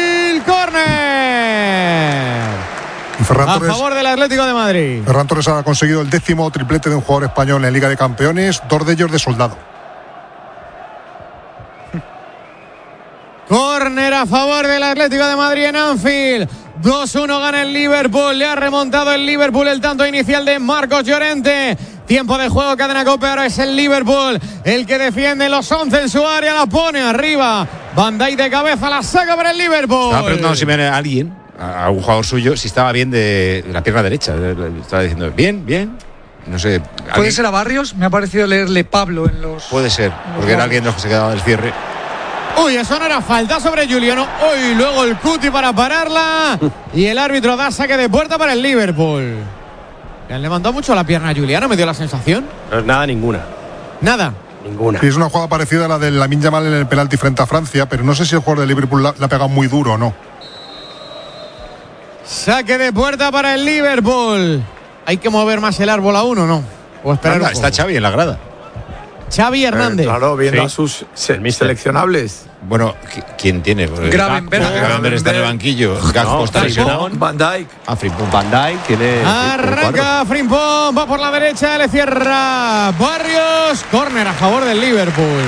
Córner. Y Ferran Torres, a favor del Atlético de Madrid. Ferran Torres ha conseguido el 10º triplete de un jugador español en Liga de Campeones, 2 de ellos de soldado. Córner a favor del Atlético de Madrid en Anfield. 2-1 gana el Liverpool. Le ha remontado el Liverpool el tanto inicial de Marcos Llorente. Tiempo de juego, cadena COPE. Ahora es el Liverpool el que defiende los 11 en su área. La pone arriba. Van Dijk de cabeza, la saca para el Liverpool. Estaba preguntando si me a alguien, a un jugador suyo, si estaba bien de la pierna derecha. Estaba diciendo, bien. No sé. ¿Puede ser a Barrios? Me ha parecido leerle Pablo en los... Puede ser, porque era alguien de los que se quedaba del cierre. Uy, eso no era falta sobre Juliano. Uy, luego el cuti para pararla. Y el árbitro da saque de puerta para el Liverpool. Le han levantado mucho la pierna a Juliano, me dio la sensación. No es nada, ninguna. Nada. Ninguna. Sí, es una jugada parecida a la de Lamine Yamal en el penalti frente a Francia, pero no sé si el jugador de Liverpool la ha pegado muy duro o no. Saque de puerta para el Liverpool. Hay que mover más el árbol aún, ¿o no? O esperar. Anda, está Xavi en la grada. Xavi Hernández. Claro, viendo a sus seleccionables. Bueno, ¿quién tiene? Gravenberch está en el banquillo. Gakpo está lesionado. Van Dijk. Frimpong. Van Dijk tiene... Arranca Frimpong, va por la derecha, le cierra Barrios. Córner a favor del Liverpool.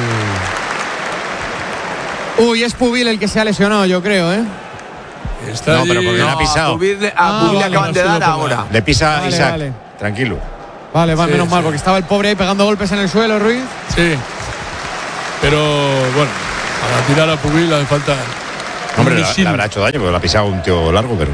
Uy, es Pubil el que se ha lesionado, yo creo, ¿eh? No, pero porque le ha pisado. A Pubil le acaban de dar ahora. Le pisa Vale, Isaac. vale. Tranquilo. Vale, menos mal, porque estaba el pobre ahí pegando golpes en el suelo, Ruiz. Sí. Pero bueno, para tirar a Pubil hace falta. Hombre, le habrá hecho daño, porque le ha pisado un tío largo, pero.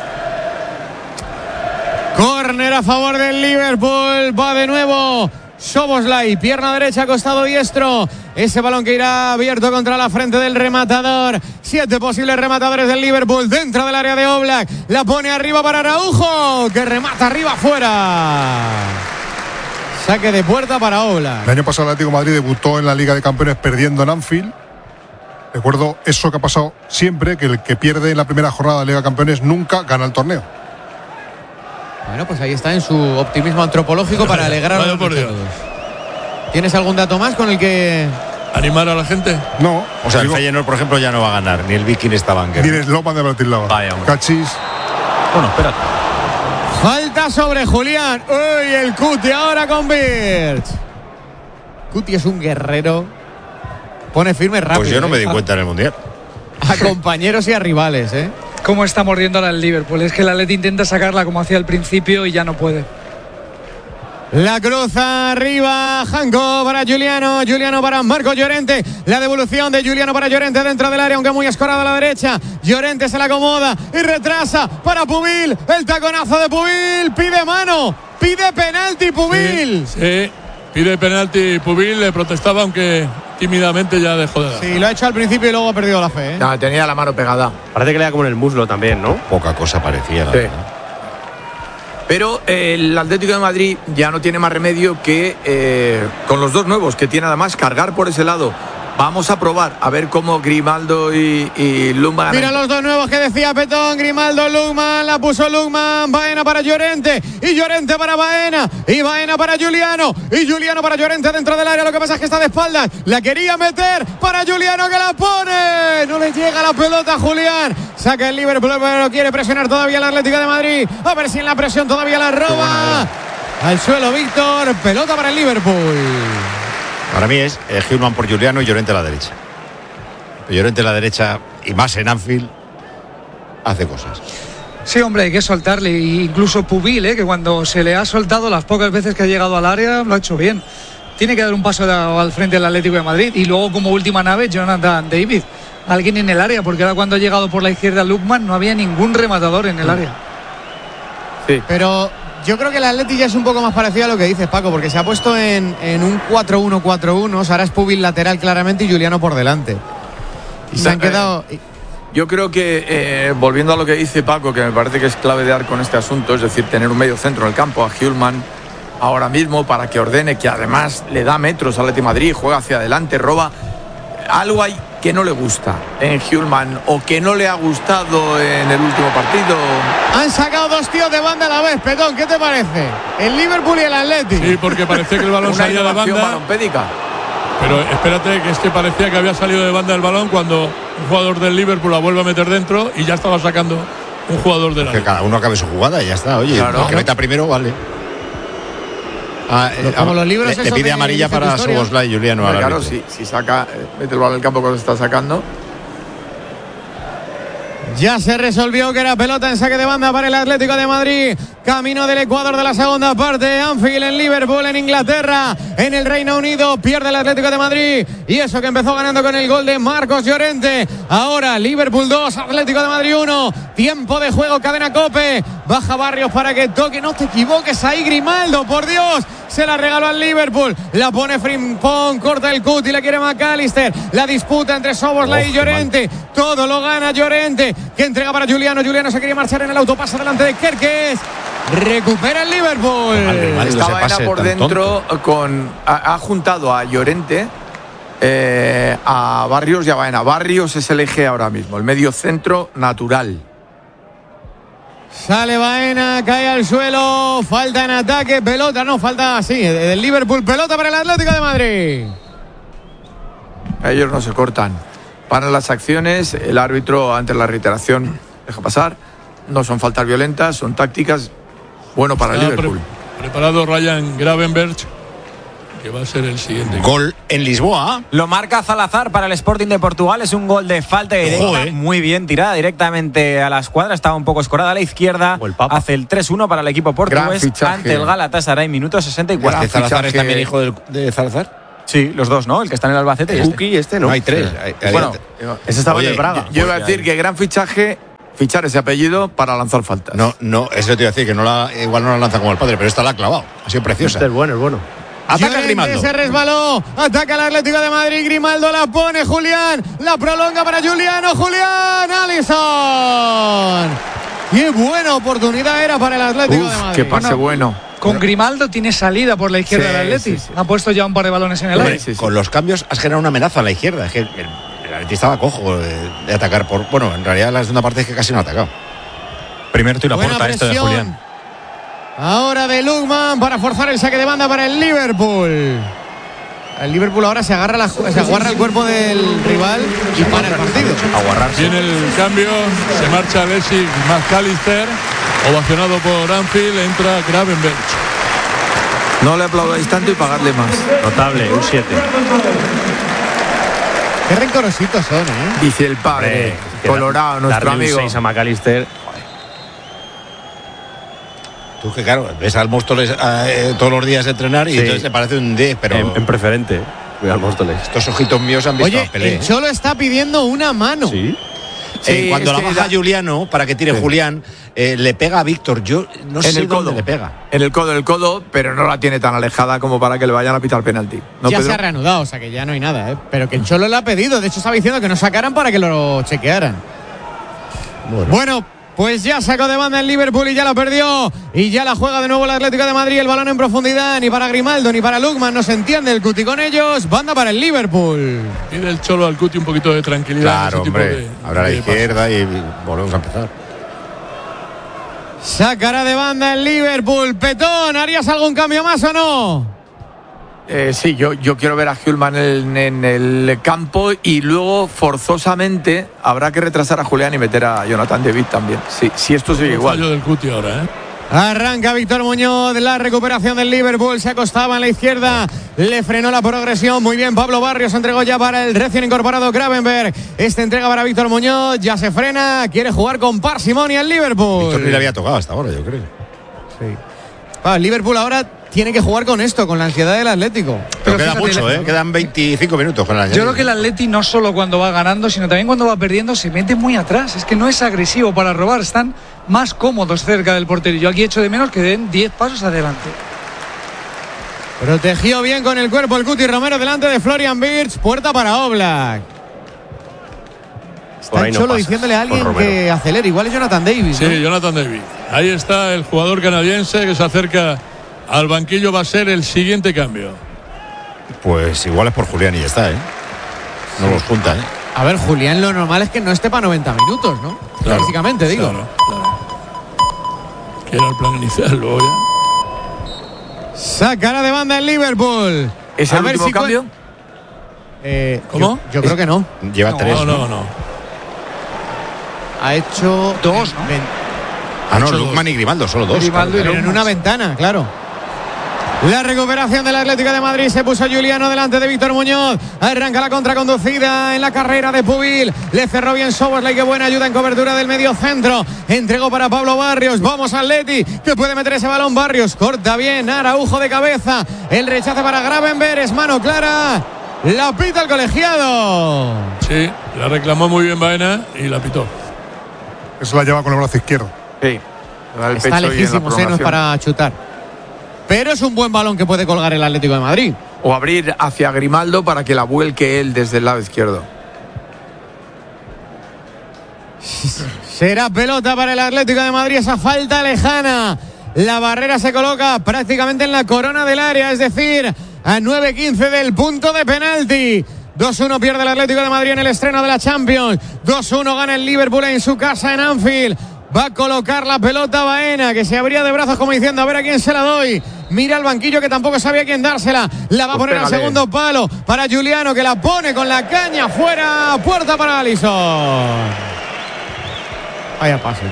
Córner a favor del Liverpool. Va de nuevo Szoboszlai, pierna derecha, costado diestro. Ese balón que irá abierto contra la frente del rematador. 7 posibles rematadores del Liverpool dentro del área de Oblak. La pone arriba para Araujo, que remata arriba afuera. Saque de puerta para Oblak. El año pasado el Atlético de Madrid debutó en la Liga de Campeones perdiendo en Anfield. Recuerdo eso que ha pasado siempre, que el que pierde en la primera jornada de la Liga de Campeones nunca gana el torneo. Bueno, pues ahí está en su optimismo antropológico para alegrar a los resultados. ¿Tienes algún dato más con el que animar a la gente? No. O sea, el Feyenoord, por ejemplo, ya no va a ganar, ni el Viking Stavanger. Ni el Slovan de Bratislava. Vaya, hombre. Cachis. Bueno, espérate. Falta sobre Julián. Uy, el Cuti ahora con Wirtz. Cuti es un guerrero. Pone firme rápido. Pues yo no me di cuenta en el Mundial. A compañeros y a rivales, ¿eh? Cómo está mordiendo al Liverpool. Es que el Atleti intenta sacarla como hacía al principio y ya no puede. La cruza arriba, Janko para Giuliano, Giuliano para Marcos Llorente. La devolución de Giuliano para Llorente dentro del área, aunque muy escorado a la derecha. Llorente se la acomoda y retrasa para Pubil. El taconazo de Pubil, pide mano, pide penalti Pubil. Sí, pide penalti Pubil, le protestaba, aunque tímidamente ya dejó de dar. Sí, lo ha hecho al principio y luego ha perdido la fe, ¿eh? No, tenía la mano pegada. Parece que le da como en el muslo también, ¿no? Poca cosa parecía, la Sí. verdad. Pero el Atlético de Madrid ya no tiene más remedio que con los dos nuevos que tiene además cargar por ese lado. Vamos a probar a ver cómo Grimaldo y Lukman. Mira los dos nuevos que decía Petón, Grimaldo, Lukman, la puso Lukman, Baena para Llorente y Llorente para Baena y Baena para Giuliano y Giuliano para Llorente dentro del área. Lo que pasa es que está de espaldas, la quería meter para Giuliano que la pone, no le llega la pelota a Julián. Saca el Liverpool, pero quiere presionar todavía el Atlético de Madrid, a ver si en la presión todavía la roba. Al suelo Víctor, pelota para el Liverpool. Para mí es Hjulmand por Giuliano y Llorente a la derecha. Llorente a la derecha y más en Anfield hace cosas. Sí, hombre, hay que soltarle. Incluso Pubil, que cuando se le ha soltado las pocas veces que ha llegado al área, lo ha hecho bien. Tiene que dar un paso al frente del Atlético de Madrid. Y luego, como última nave, Jonathan David. Alguien en el área, porque ahora cuando ha llegado por la izquierda Lukman no había ningún rematador en el área. Sí. Pero yo creo que el Atleti ya es un poco más parecido a lo que dices, Paco, porque se ha puesto en un 4-1-4-1. O sea, ahora es Pubil lateral claramente y Giuliano por delante. Y se han quedado... Yo creo que, volviendo a lo que dice Paco, que me parece que es clave de dar con este asunto, es decir, tener un medio centro en el campo, a Hjulmand ahora mismo para que ordene, que además le da metros al Atlético de Madrid, juega hacia adelante, roba. Algo hay que no le gusta en Hjulmand o que no le ha gustado en el último partido. Han sacado dos tíos de banda a la vez, Petón, ¿qué te parece? El Liverpool y el Atleti. Sí, porque parecía que el balón salía de banda. Balompédica. Pero espérate, que es que parecía que había salido de banda el balón cuando un jugador del Liverpool la vuelve a meter dentro y ya estaba sacando un jugador del área. Que cada uno acabe su jugada y ya está. Oye, claro, el que meta primero, vale. Como los libros le pide amarilla para Szoboszlai y Giuliano. Claro, si saca, mete el balón al campo cuando está sacando. Ya se resolvió que era pelota en saque de banda para el Atlético de Madrid. Camino del Ecuador de la segunda parte. Anfield en Liverpool, en Inglaterra, en el Reino Unido. Pierde el Atlético de Madrid. Y eso que empezó ganando con el gol de Marcos Llorente. Ahora Liverpool 2, Atlético de Madrid 1. Tiempo de juego, cadena COPE. Baja Barrios para que toque. No te equivoques ahí, Grimaldo, por Dios. Se la regaló al Liverpool. La pone Frimpong, corta el cut y la quiere McAllister. La disputa entre Szoboszlai y Llorente. Todo lo gana Llorente, que entrega para Giuliano. Giuliano se quería marchar en el autopase delante de Kerkez. Recupera el Liverpool. Está Baena por dentro ha juntado a Llorente, a Barrios y a Baena. Barrios es el eje ahora mismo, el medio centro natural. Sale Baena, cae al suelo, falta en ataque, pelota, no, falta, sí, del Liverpool, pelota para el Atlético de Madrid. Ellos no se cortan, paran las acciones, el árbitro ante la reiteración deja pasar, no son faltas violentas, son tácticas, bueno para el Liverpool. Preparado Ryan Gravenberch, que va a ser el siguiente. Gol en Lisboa. Lo marca Salazar para el Sporting de Portugal. Es un gol de falta directa, muy bien tirada directamente a la escuadra. Estaba un poco escorada a la izquierda. Hace el 3-1 para el equipo portugués ante el Galatasaray, minuto 64. ¿Este Salazar es también hijo de Salazar? Sí, los dos, ¿no? El que está en el Albacete y Kuki, no. Hay tres. Sí. Bueno, ese estaba en el Braga. Yo iba a decir que gran fichaje, fichar ese apellido para lanzar faltas. No, eso te iba a decir, que igual no la lanza como el padre, pero esta la ha clavado. Ha sido preciosa. Este es bueno, es bueno. Ataca Grimaldo. Se resbaló. Ataca el Atlético de Madrid. Grimaldo la pone. Julián. La prolonga para Giuliano. Julián. Alisson. Qué buena oportunidad era para el Atlético de Madrid. Qué pase bueno. Con Grimaldo tiene salida por la izquierda del Atleti. Ha puesto ya un par de balones en el aire. Con los cambios has generado una amenaza a la izquierda. Es que el Atleti estaba cojo de atacar por. Bueno, en realidad la segunda parte es que casi no ha atacado. Primer tiro a puerta este de Julián. Ahora de Lukman para forzar el saque de banda para el Liverpool. El Liverpool ahora se agarra el cuerpo del rival y para el partido. Viene el cambio, se marcha Alexis McAllister, ovacionado por Anfield, entra Gravenberch. No le aplaudáis tanto y pagadle más. Notable, un 7. Qué rencorositos son, Dice el padre, colorado, nuestro amigo. Un 6 a McAllister. Tú que claro, ves al Móstoles todos los días entrenar y entonces le parece un 10, pero... En preferente, al Móstoles. Estos ojitos míos han visto Oye, a Pelé. el Cholo está pidiendo una mano. Sí. Cuando la baja Juliano para que tire Julián, le pega a Víctor. Yo no sé dónde le pega. En el codo, pero no la tiene tan alejada como para que le vayan a pitar penalti. ¿No, ya Pedro? se ha reanudado, o sea que ya no hay nada, ¿eh? Pero que el Cholo le ha pedido. De hecho, estaba diciendo que no sacaran para que lo chequearan. Bueno, pues ya sacó de banda el Liverpool y ya lo perdió. Y ya la juega de nuevo el Atlético de Madrid. El balón en profundidad, ni para Grimaldo ni para Lukman. No se entiende el Cuti con ellos. Banda para el Liverpool. Pide el Cholo al Cuti un poquito de tranquilidad. Claro, hombre. Ahora a la izquierda y volvemos a empezar. Sacará de banda el Liverpool. Petón, ¿harías algún cambio más o no? Sí, yo quiero ver a Hjulman en el campo y luego forzosamente habrá que retrasar a Julián y meter a Jonathan David también. Sí, si esto sigue igual. Fallo del Cuti ahora, Arranca Víctor Muñoz, la recuperación del Liverpool, se acostaba en la izquierda, le frenó la progresión, muy bien Pablo Barrios, entregó ya para el recién incorporado Gravenberg, esta entrega para Víctor Muñoz, ya se frena, quiere jugar con parsimonia el Liverpool. Víctor ni le había tocado hasta ahora, yo creo. Sí. El Liverpool ahora tiene que jugar con esto, con la ansiedad del Atlético. Pero queda mucho, quedan 25 minutos con la ansiedad. Yo creo que el Atleti no solo cuando va ganando, sino también cuando va perdiendo se mete muy atrás. Es que no es agresivo para robar, están más cómodos cerca del portero. Yo aquí echo de menos que den 10 pasos adelante. Protegió bien con el cuerpo el Cuti Romero delante de Florian Wirtz, puerta para Oblak. Está el Cholo diciéndole a alguien que acelere, igual es Jonathan David. Sí, ¿no? Jonathan David. Ahí está el jugador canadiense que se acerca al banquillo, va a ser el siguiente cambio. Pues igual es por Julián y ya está, No los junta, A ver, Julián, lo normal es que no esté para 90 minutos, ¿no? Claro, físicamente, digo. Claro. Que era el plan inicial, luego ya. Sacará de banda el Liverpool. ¿Es el último cambio? ¿Cómo? Yo creo que no. Lleva 3. No. Ha hecho 2, ¿no? Lukman y Grimaldo, solo 2. Pero en una ventana, claro. La recuperación del Atlético de Madrid, se puso Juliano delante de Víctor Muñoz, arranca la contraconducida en la carrera de Pubil, le cerró bien Soboslai, qué buena ayuda en cobertura del medio centro, entregó para Pablo Barrios, vamos Atleti, que puede meter ese balón Barrios, corta bien, Araujo de cabeza, el rechace para Gravenberg, es mano clara, la pita el colegiado. Sí, la reclamó muy bien Baena y la pitó. Eso la lleva con el brazo izquierdo. Sí, está lejísimo, no es para chutar. Pero es un buen balón que puede colgar el Atlético de Madrid. O abrir hacia Grimaldo para que la vuelque él desde el lado izquierdo. Será pelota para el Atlético de Madrid, esa falta lejana. La barrera se coloca prácticamente en la corona del área, es decir, a 9:15 del punto de penalti. 2-1 pierde el Atlético de Madrid en el estreno de la Champions. 2-1 gana el Liverpool en su casa en Anfield. Va a colocar la pelota Baena, que se abría de brazos como diciendo a ver a quién se la doy. Mira al banquillo que tampoco sabía a quién dársela. La va a poner al segundo palo para Juliano, que la pone con la caña fuera. Puerta para Alisson. Vaya pase,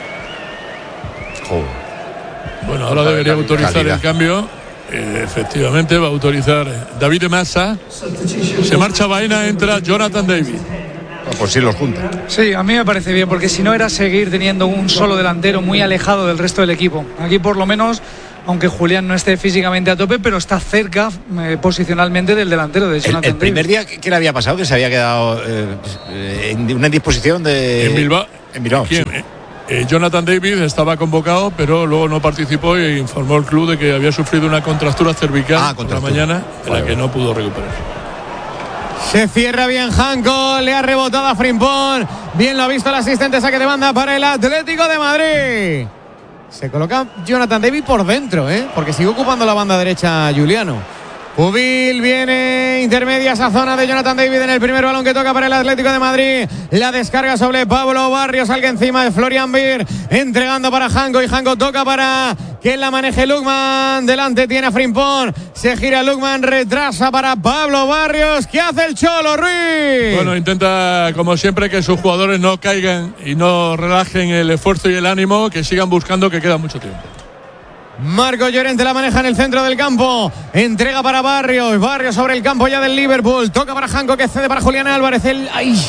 tío. Bueno, ahora debería autorizar el cambio. Efectivamente va a autorizar David de Massa. Se marcha Baena, entra Jonathan David. Pues sí los junta. Sí, a mí me parece bien, porque si no era seguir teniendo un solo delantero muy alejado del resto del equipo. Aquí por lo menos, aunque Julián no esté físicamente a tope, pero está cerca posicionalmente del delantero de Jonathan David. El primer día, ¿qué le había pasado? Que se había quedado en una indisposición de... En Bilbao. ¿Quién? Sí. Jonathan David estaba convocado, pero luego no participó e informó el club de que había sufrido una contractura cervical por la mañana, de la que no pudo recuperar. Se cierra bien Janko, le ha rebotado a Frimpón. Bien lo ha visto el asistente, saque de banda para el Atlético de Madrid. Se coloca Jonathan David por dentro, porque sigue ocupando la banda derecha Juliano. Pubil viene intermedia esa zona de Jonathan David en el primer balón que toca para el Atlético de Madrid. La descarga sobre Pablo Barrios, algo encima de Florian Wirtz, entregando para Janko y Janko toca para que la maneje Lukman. Delante tiene a Frimpón, se gira Lukman, retrasa para Pablo Barrios. ¿Qué hace el Cholo, Ruiz? Bueno, intenta como siempre que sus jugadores no caigan y no relajen el esfuerzo y el ánimo, que sigan buscando, que queda mucho tiempo. Marcos Llorente la maneja en el centro del campo. Entrega para Barrios. Barrios sobre el campo ya del Liverpool. Toca para Janko, que cede para Julián Álvarez.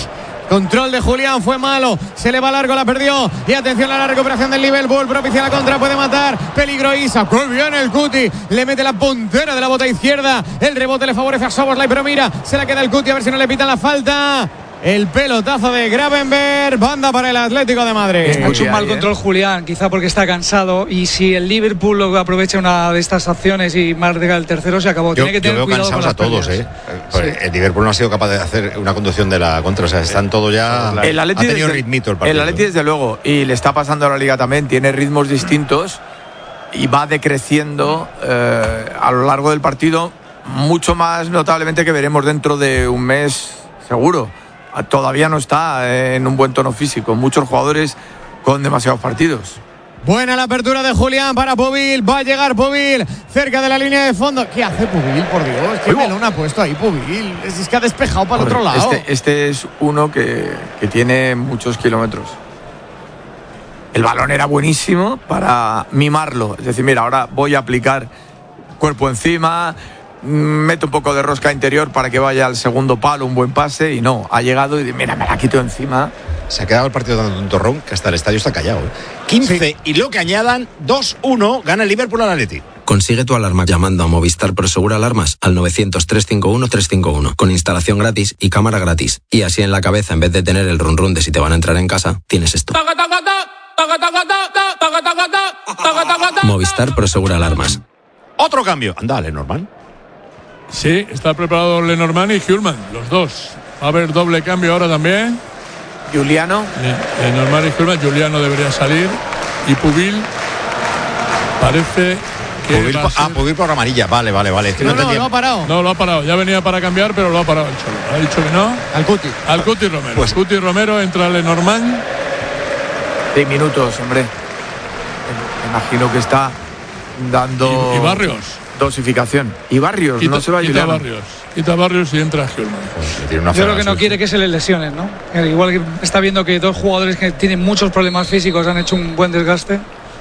Control de Julián, fue malo. Se le va largo, la perdió. Y atención a la recuperación del Liverpool. Propicia la contra, puede matar. Peligro Isa. ¡Qué bien el Cuti! Le mete la puntera de la bota izquierda. El rebote le favorece a Szoboszlai, pero mira, se la queda el Cuti, a ver si no le pitan la falta. El pelotazo de Gravenberch, banda para el Atlético de Madrid. Ha hecho un mal control Julián, quizá porque está cansado, y si el Liverpool lo aprovecha una de estas acciones y marca el tercero, se acabó. Yo Tiene que tener veo cuidado cansados con a todos, sí. El Liverpool no ha sido capaz de hacer una conducción de la contra, o sea, están todos ya. El Atleti ha tenido ritmito el partido. El Atleti, desde luego, y le está pasando a la Liga también, tiene ritmos distintos y va decreciendo a lo largo del partido, mucho más notablemente que veremos dentro de un mes, seguro. Todavía no está en un buen tono físico. Muchos jugadores con demasiados partidos. Buena la apertura de Julián para Pubil. Va a llegar Pubil cerca de la línea de fondo. ¿Qué hace Pubil, por Dios? ¿Qué melón ha puesto ahí Pubil? Es que ha despejado para el otro lado. Este es uno que tiene muchos kilómetros. El balón era buenísimo para mimarlo. Es decir, mira, ahora voy a aplicar cuerpo encima, mete un poco de rosca interior para que vaya al segundo palo, un buen pase, y no, ha llegado y mira, me la quito encima. Se ha quedado el partido dando un torrón que hasta el estadio está callado. 15 sí. Y lo que añadan, 2-1, gana el Liverpool al Atleti. Consigue tu alarma llamando a Movistar Prosegura Alarmas al 900-351-351 con instalación gratis y cámara gratis. Y así en la cabeza, en vez de tener el run run de si te van a entrar en casa, tienes esto. Movistar Prosegura Alarmas. Otro cambio. Anda, Lenormand. Sí, está preparado Lenormand y Hjulmand, los dos. Va a haber doble cambio ahora también. Juliano. Lenormand y Hjulmand. Juliano debería salir. Y Pubil parece que Pubil por amarilla. Vale. Es que no, lo ha parado. No, lo ha parado. Ya venía para cambiar, pero lo ha parado el Cholo. Ha dicho que no. Al Cuti Romero. Pues Cuti Romero, entra Lenormand. 6 minutos, hombre. Imagino que está dando... Y Barrios. Dosificación. Y Barrios, no se va a Juliano. Quita Barrios y entra Hjulmand. Yo creo que no quiere que se le lesionen, ¿no? Igual que está viendo que dos jugadores que tienen muchos problemas físicos han hecho un buen desgaste.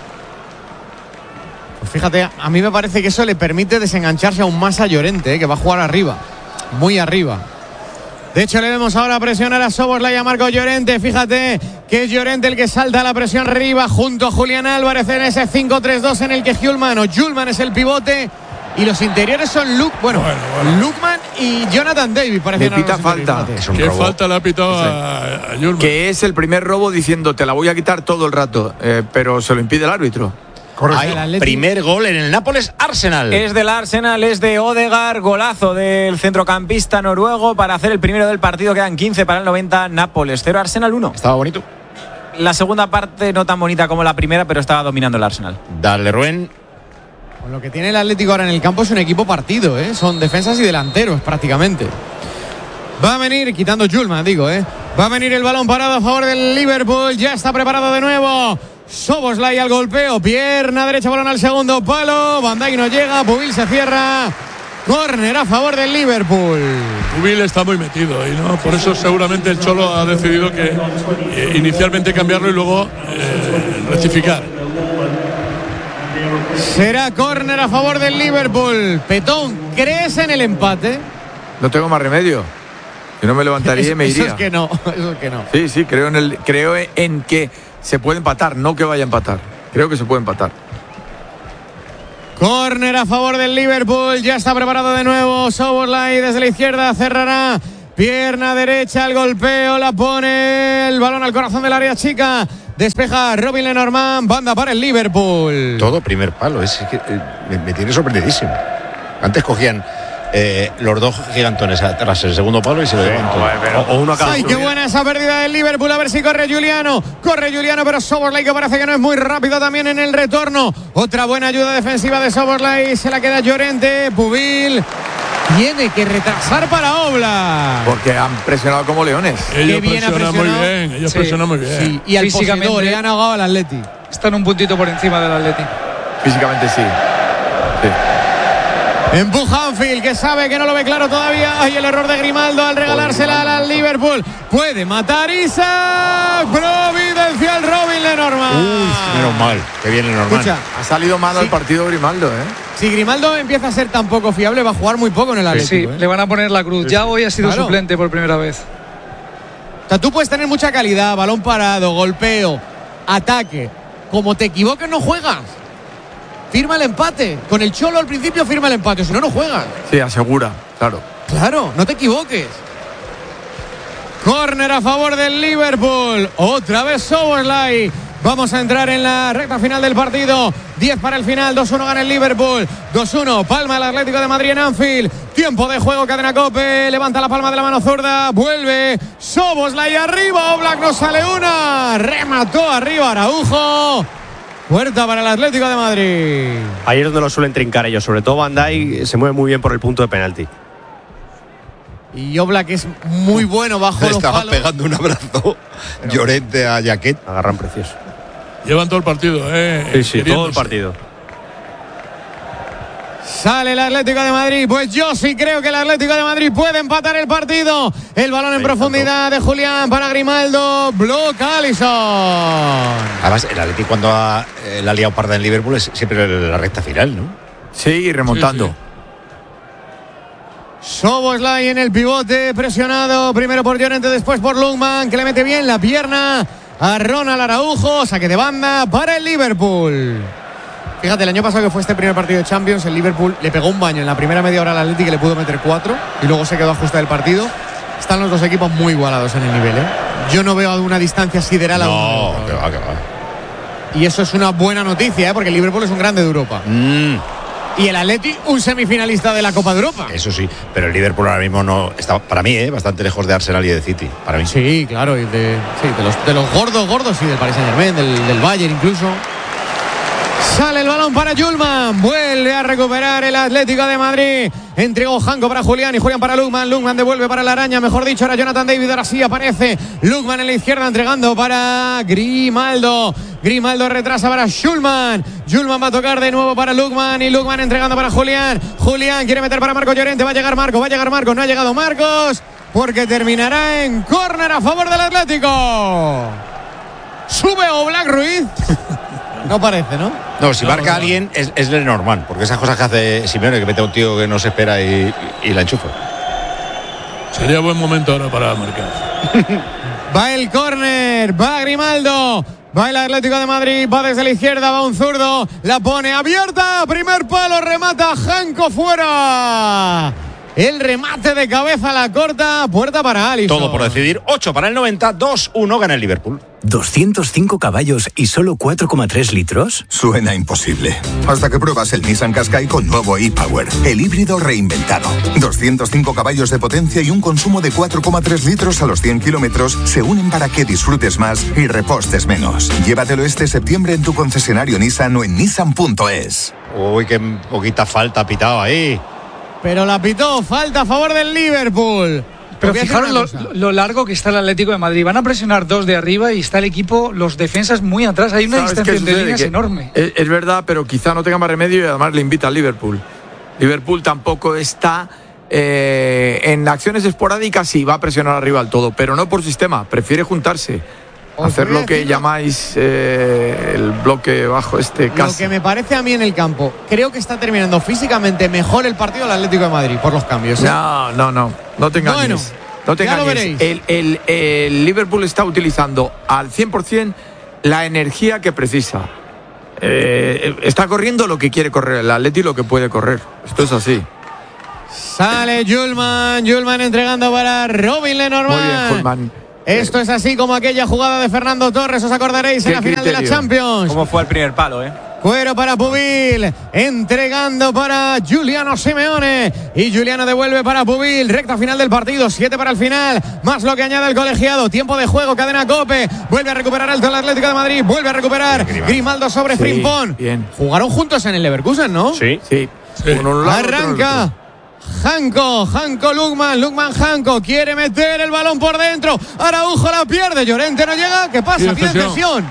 Pues fíjate, a mí me parece que eso le permite desengancharse aún más a Llorente, que va a jugar arriba, muy arriba. De hecho, le vemos ahora presionar a Szoboszlai y a Marcos Llorente. Fíjate que es Llorente el que salta a la presión arriba junto a Julián Álvarez en ese 5-3-2 en el que Hjulmand es el pivote. Y los interiores son Lookman y Jonathan David. Le pita falta. ¿Qué falta le ha pitado a Hjulmand? Que es el primer robo diciendo te la voy a quitar todo el rato, pero se lo impide el árbitro. Hay primer gol en el Nápoles-Arsenal. Es del Arsenal, es de Odegaard, golazo del centrocampista noruego para hacer el primero del partido. Quedan 15 para el 90, Nápoles 0, Arsenal 1. Estaba bonito. La segunda parte no tan bonita como la primera, pero estaba dominando el Arsenal. Dale, Rubén. Pues lo que tiene el Atlético ahora en el campo es un equipo partido, ¿eh? Son defensas y delanteros prácticamente. Va a venir, quitando Hjulmand, va a venir el balón parado a favor del Liverpool. Ya está preparado de nuevo Szoboszlai al golpeo, pierna derecha, balón al segundo palo. Van Dijk no llega, Pubil se cierra. Córner a favor del Liverpool. Pubil está muy metido y no, por eso seguramente el Cholo ha decidido que inicialmente cambiarlo y luego rectificar. Será córner a favor del Liverpool. Petón, ¿crees en el empate? No tengo más remedio. Yo no me levantaría y me iría. Eso es que no. Sí, creo en que se puede empatar, no que vaya a empatar. Creo que se puede empatar. Córner a favor del Liverpool. Ya está preparado de nuevo Szoboszlai desde la izquierda. Cerrará. Pierna derecha, el golpeo. La pone el balón al corazón del área chica. Despeja Robin Lenormand. Banda para el Liverpool. Todo primer palo. Es que me tiene sorprendidísimo. Antes cogían los dos gigantones tras el segundo palo y se lo llevan todo. O uno a cada. ¡Ay, qué buena esa pérdida del Liverpool! A ver si corre Juliano, pero Szoboszlai, que parece que no es muy rápido también en el retorno. Otra buena ayuda defensiva de Szoboszlai. Se la queda Llorente. Pubil tiene que retrasar para Oblak. Porque han presionado como leones. Ellos presionan muy bien. Sí. Y al poseedor le han ahogado al Atleti. Están un puntito por encima del Atleti. Físicamente sí. Empuja Anfield, que sabe que no lo ve claro todavía. Ay, el error de Grimaldo al regalársela al Liverpool. Puede matar Isaac. Providencial Robin Lenormand. Menos mal, que viene Lenormand. Escucha, ha salido mal el partido Grimaldo, Si Grimaldo empieza a ser tan poco fiable, va a jugar muy poco en el Atlético. Sí, le van a poner la cruz. Ya hoy ha sido suplente por primera vez. sea, tú puedes tener mucha calidad, balón parado, golpeo, ataque. Como te equivoques, no juegas. Firma el empate. Con el Cholo al principio firma el empate, si no, no juegas. Sí, asegura, claro. Claro, no te equivoques. Córner a favor del Liverpool. Otra vez Szoboszlai. Vamos a entrar en la recta final del partido. 10 para el final, 2-1 gana el Liverpool. 2-1, palma el Atlético de Madrid en Anfield. Tiempo de juego, cadena COPE. Levanta la palma de la mano zurda. Vuelve Szoboszlai arriba. Oblak no sale una. Remató arriba Araujo. Puerta para el Atlético de Madrid. Ahí es donde lo suelen trincar ellos. Sobre todo Van Dijk se mueve muy bien por el punto de penalti. Y Oblak es muy bueno bajo los Estaba palos. pegando un abrazo Llorente a Jaquet. Agarran precioso. Llevan todo el partido, Sí, todo el partido. Sale el Atlético de Madrid. Pues yo sí creo que el Atlético de Madrid puede empatar el partido. El balón en profundidad de Julián para Grimaldo. Bloca Alisson. Además, el Atlético cuando la ha liado parda en Liverpool es siempre la recta final, ¿no? Sí, remontando. Sí. Szoboszlai en el pivote, presionado primero por Llorente, después por Lundman, que le mete bien la pierna a Ronald Araujo. Saque de banda para el Liverpool. Fíjate, el año pasado que fue este primer partido de Champions, el Liverpool le pegó un baño en la primera media hora al Atlético y le pudo meter 4 y luego se quedó ajustado el partido. Están los dos equipos muy igualados en el nivel, ¿eh? Yo no veo una distancia sideral. No, que va. Y eso es una buena noticia, ¿eh? Porque el Liverpool es un grande de Europa. Y el Atleti, un semifinalista de la Copa de Europa. Eso sí, pero el Liverpool ahora mismo no está, para mí, bastante lejos de Arsenal y de City. Para mí. Sí, claro, y de los gordos, sí, del Paris Saint-Germain, del Bayern incluso. Sale el balón para Yulman. Vuelve a recuperar el Atlético de Madrid. Entregó Janko para Julián y Julián para Lukman. Lukman devuelve para la araña. Mejor dicho, era Jonathan David. Ahora sí aparece Lukman en la izquierda entregando para Grimaldo. Grimaldo retrasa para Schulman. Schulman va a tocar de nuevo para Lukman. Y Lukman entregando para Julián. Julián quiere meter para Marcos Llorente. Va a llegar Marcos. No ha llegado Marcos. Porque terminará en córner a favor del Atlético. Sube Oblak Ruiz. No parece, ¿no? No, si marca a alguien es Lenormand, porque esas cosas que hace Simeone, que mete a un tío que no se espera y la enchufa. Sería buen momento ahora para marcar. Va el córner, va Grimaldo, va el Atlético de Madrid, va desde la izquierda, va un zurdo, la pone abierta, primer palo, remata Janko fuera. El remate de cabeza a la corta, puerta para Alisson. Todo por decidir, 8 para el 90, 2-1 gana el Liverpool. ¿205 caballos y solo 4,3 litros? Suena imposible. Hasta que pruebas el Nissan Qashqai con nuevo e-Power, el híbrido reinventado. 205 caballos de potencia y un consumo de 4,3 litros a los 100 kilómetros se unen para que disfrutes más y repostes menos. Llévatelo este septiembre en tu concesionario Nissan o en nissan.es. Uy, qué poquita falta ha pitado ahí. Pero la pitó, falta a favor del Liverpool. Pero fijaros lo largo que está el Atlético de Madrid. Van a presionar dos de arriba y está el equipo, los defensas muy atrás. Hay una distancia entre líneas enorme. Es verdad, pero quizá no tenga más remedio y además le invita al Liverpool. Liverpool tampoco está en acciones esporádicas y va a presionar arriba al todo, pero no por sistema. Prefiere juntarse. Hacer lo que llamáis el bloque bajo casi. Lo que me parece a mí en el campo, creo que está terminando físicamente mejor el partido del Atlético de Madrid por los cambios. No te engañes. Bueno, no te ya engañes. lo veréis. El Liverpool está utilizando al 100% la energía que precisa. Está corriendo lo que quiere correr el Atlético, lo que puede correr. Esto es así. Sale Yulman entregando para Robin Lenormand. Muy bien, Yulman. Esto es así como aquella jugada de Fernando Torres, os acordaréis en la final de la Champions. ¿Cómo fue el primer palo, Cuero para Pubil, entregando para Giuliano Simeone. Y Giuliano devuelve para Pubil. Recta final del partido, 7 para el final. Más lo que añade el colegiado. Tiempo de juego, cadena COPE. Vuelve a recuperar alto el Atlético de Madrid. Vuelve a recuperar Grimaldo sobre Frimpong. Bien. Jugaron juntos en el Leverkusen, ¿no? Sí. Arranca Janko, Lukman, Janko. Quiere meter el balón por dentro. Araujo la pierde. Llorente no llega. ¿Qué pasa? Tiene cesión.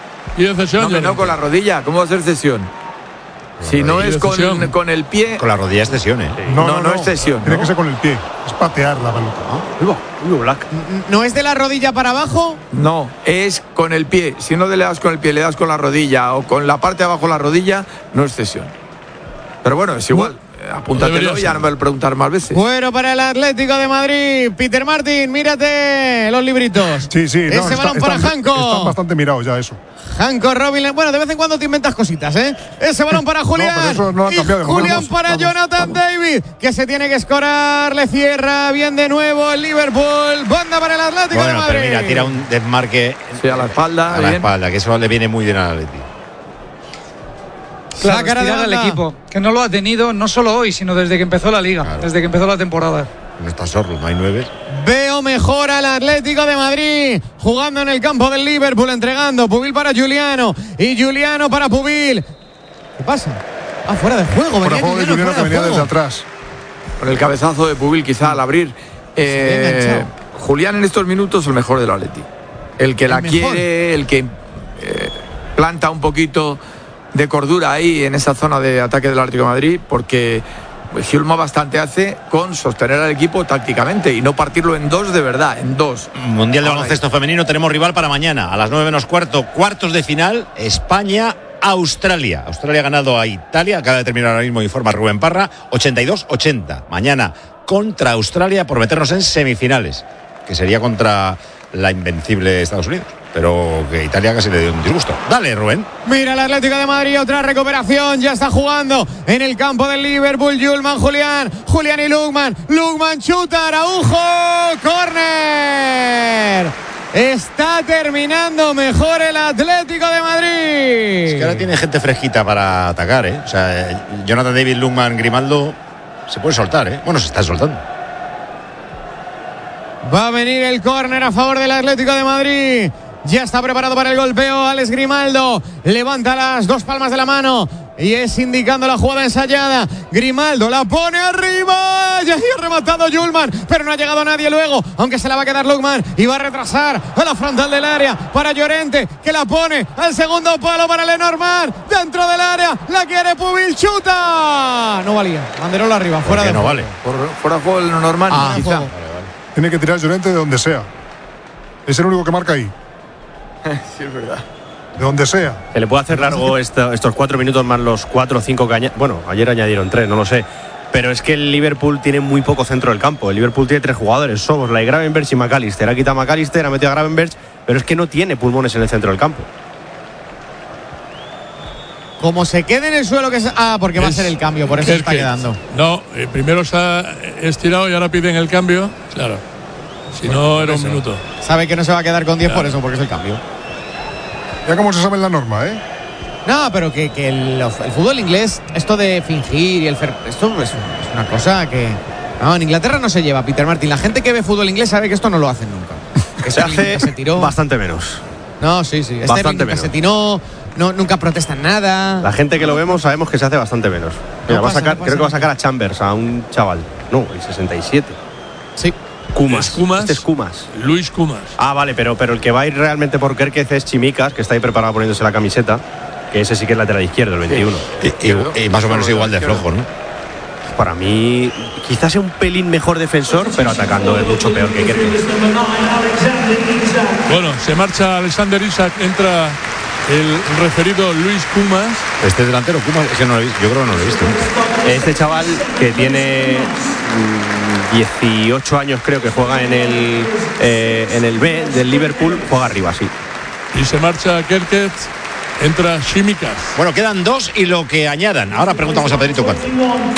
No, con la rodilla. ¿Cómo va a ser cesión? Si no es con el pie. Con la rodilla es cesión, ¿eh? No es cesión. Tiene que ser con el pie. Es patear la pelota. ¿No es de la rodilla para abajo? No, es con el pie. Si no le das con el pie, le das con la rodilla o con la parte de abajo de la rodilla, no es cesión. Pero bueno, es igual. apúntatelo y ya no me lo preguntar más veces. Bueno, para el Atlético de Madrid, Peter Martin, mírate los libritos. Sí. Ese balón para Janko. Están bastante mirados ya eso. Janko, Robin, bueno, de vez en cuando te inventas cositas, ¿eh? Ese balón para Julián. No, pero eso no lo han cambiado. Julián para Jonathan David, que se tiene que escorar, le cierra bien de nuevo el Liverpool. Banda para el Atlético de Madrid. Pero mira, tira un desmarque a la espalda. A la espalda, que eso le viene muy bien al Atlético. Claro, estirar al equipo, que no lo ha tenido no solo hoy, sino desde que empezó la liga, desde que empezó la temporada. No está Sorlo, no hay 9. Veo mejor al Atlético de Madrid jugando en el campo del Liverpool, entregando Pubil para Juliano y Juliano para Pubil. ¿Qué pasa? Fuera de juego. Fuera de juego de Juliano, que venía desde atrás. Con el cabezazo de Pubil quizá al abrir. Julián en estos minutos el mejor del Atlético. El que la quiere, el que planta un poquito de cordura ahí en esa zona de ataque del Atlético de Madrid, porque Hjulmand bastante hace con sostener al equipo tácticamente y no partirlo en dos de verdad, en dos. Mundial de baloncesto femenino, tenemos rival para mañana a las 9 menos cuarto, cuartos de final, España-Australia. Australia ha ganado a Italia, acaba de terminar ahora mismo, informa Rubén Parra, 82-80. Mañana contra Australia por meternos en semifinales, que sería contra la invencible Estados Unidos. Pero que Italia casi le dio un disgusto. Dale, Rubén. Mira el Atlético de Madrid, otra recuperación. Ya está jugando en el campo del Liverpool. Julián y Lukman. Lukman chuta, Araujo. ¡Córner! Está terminando mejor el Atlético de Madrid. Es que ahora tiene gente fresquita para atacar, ¿eh? O sea, Jonathan David, Lukman, Grimaldo se puede soltar, ¿eh? Bueno, se está soltando. Va a venir el córner a favor del Atlético de Madrid. Ya está preparado para el golpeo Alex Grimaldo. Levanta las dos palmas de la mano y es indicando la jugada ensayada. Grimaldo la pone arriba. Ya ha rematado Hjulmand, pero no ha llegado nadie luego, aunque se la va a quedar Lukman y va a retrasar a la frontal del área para Llorente, que la pone al segundo palo para Lenormand. Dentro del área, la quiere Pubil, chuta. No valía. Banderola arriba, fuera de no juego. vale. Fuera de juego el Lenormand, quizá. Tiene que tirar Llorente de donde sea. Es el único que marca ahí. Sí, es verdad. De donde sea. Se le puede hacer largo estos 4 minutos más los 4 o 5 que bueno, ayer añadieron 3, no lo sé. Pero es que el Liverpool tiene muy poco centro del campo. El Liverpool tiene 3 jugadores, Szoboszlai, Gravenberch y McAllister. Ha quitado a McAllister, ha metido a Gravenberch, pero es que no tiene pulmones en el centro del campo. Como se quede en el suelo, que es. Porque va a ser el cambio, por eso está quedando. No, primero se ha estirado y ahora piden el cambio. Claro. Si no, era un minuto. Sabe que no se va a quedar con 10 por eso, porque es el cambio. Ya como se sabe en la norma, ¿eh? No, pero que el fútbol inglés, esto de fingir y esto es una cosa que. No, en Inglaterra no se lleva, Peter Martin. La gente que ve fútbol inglés sabe que esto no lo hacen nunca. Que se hace bastante menos. No, sí. Bastante menos. Se tiró. No, nunca protestan nada. La gente que lo vemos sabemos que se hace bastante menos. Mira, creo que va a sacar a Chambers, a un chaval. No, el 67. Sí. Kumas. Este es Kumas. Luis Kumas. Ah, vale, pero el que va a ir realmente por Kerkez es Chimicas, que está ahí preparado poniéndose la camiseta, que ese sí que es lateral izquierdo, el 21. Sí. Y más o menos igual de flojo, ¿no? Para mí, quizás sea un pelín mejor defensor, pero atacando es mucho peor que Kerkez. Bueno, se marcha Alexander Isak, entra el referido Luis Kumas. Este delantero Kumas, es que no lo he visto, yo creo que no lo he visto. Este chaval que tiene 18 años, creo que juega en el B del Liverpool, juega arriba, sí. Y se marcha Kerkez, entra Chimicas. Bueno, quedan 2 y lo que añadan. Ahora preguntamos a Pedrito cuánto.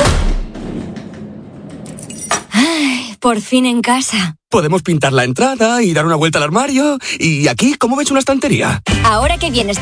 Ay, por fin en casa. Podemos pintar la entrada y dar una vuelta al armario. Y aquí, ¿cómo ves una estantería? Ahora que vienes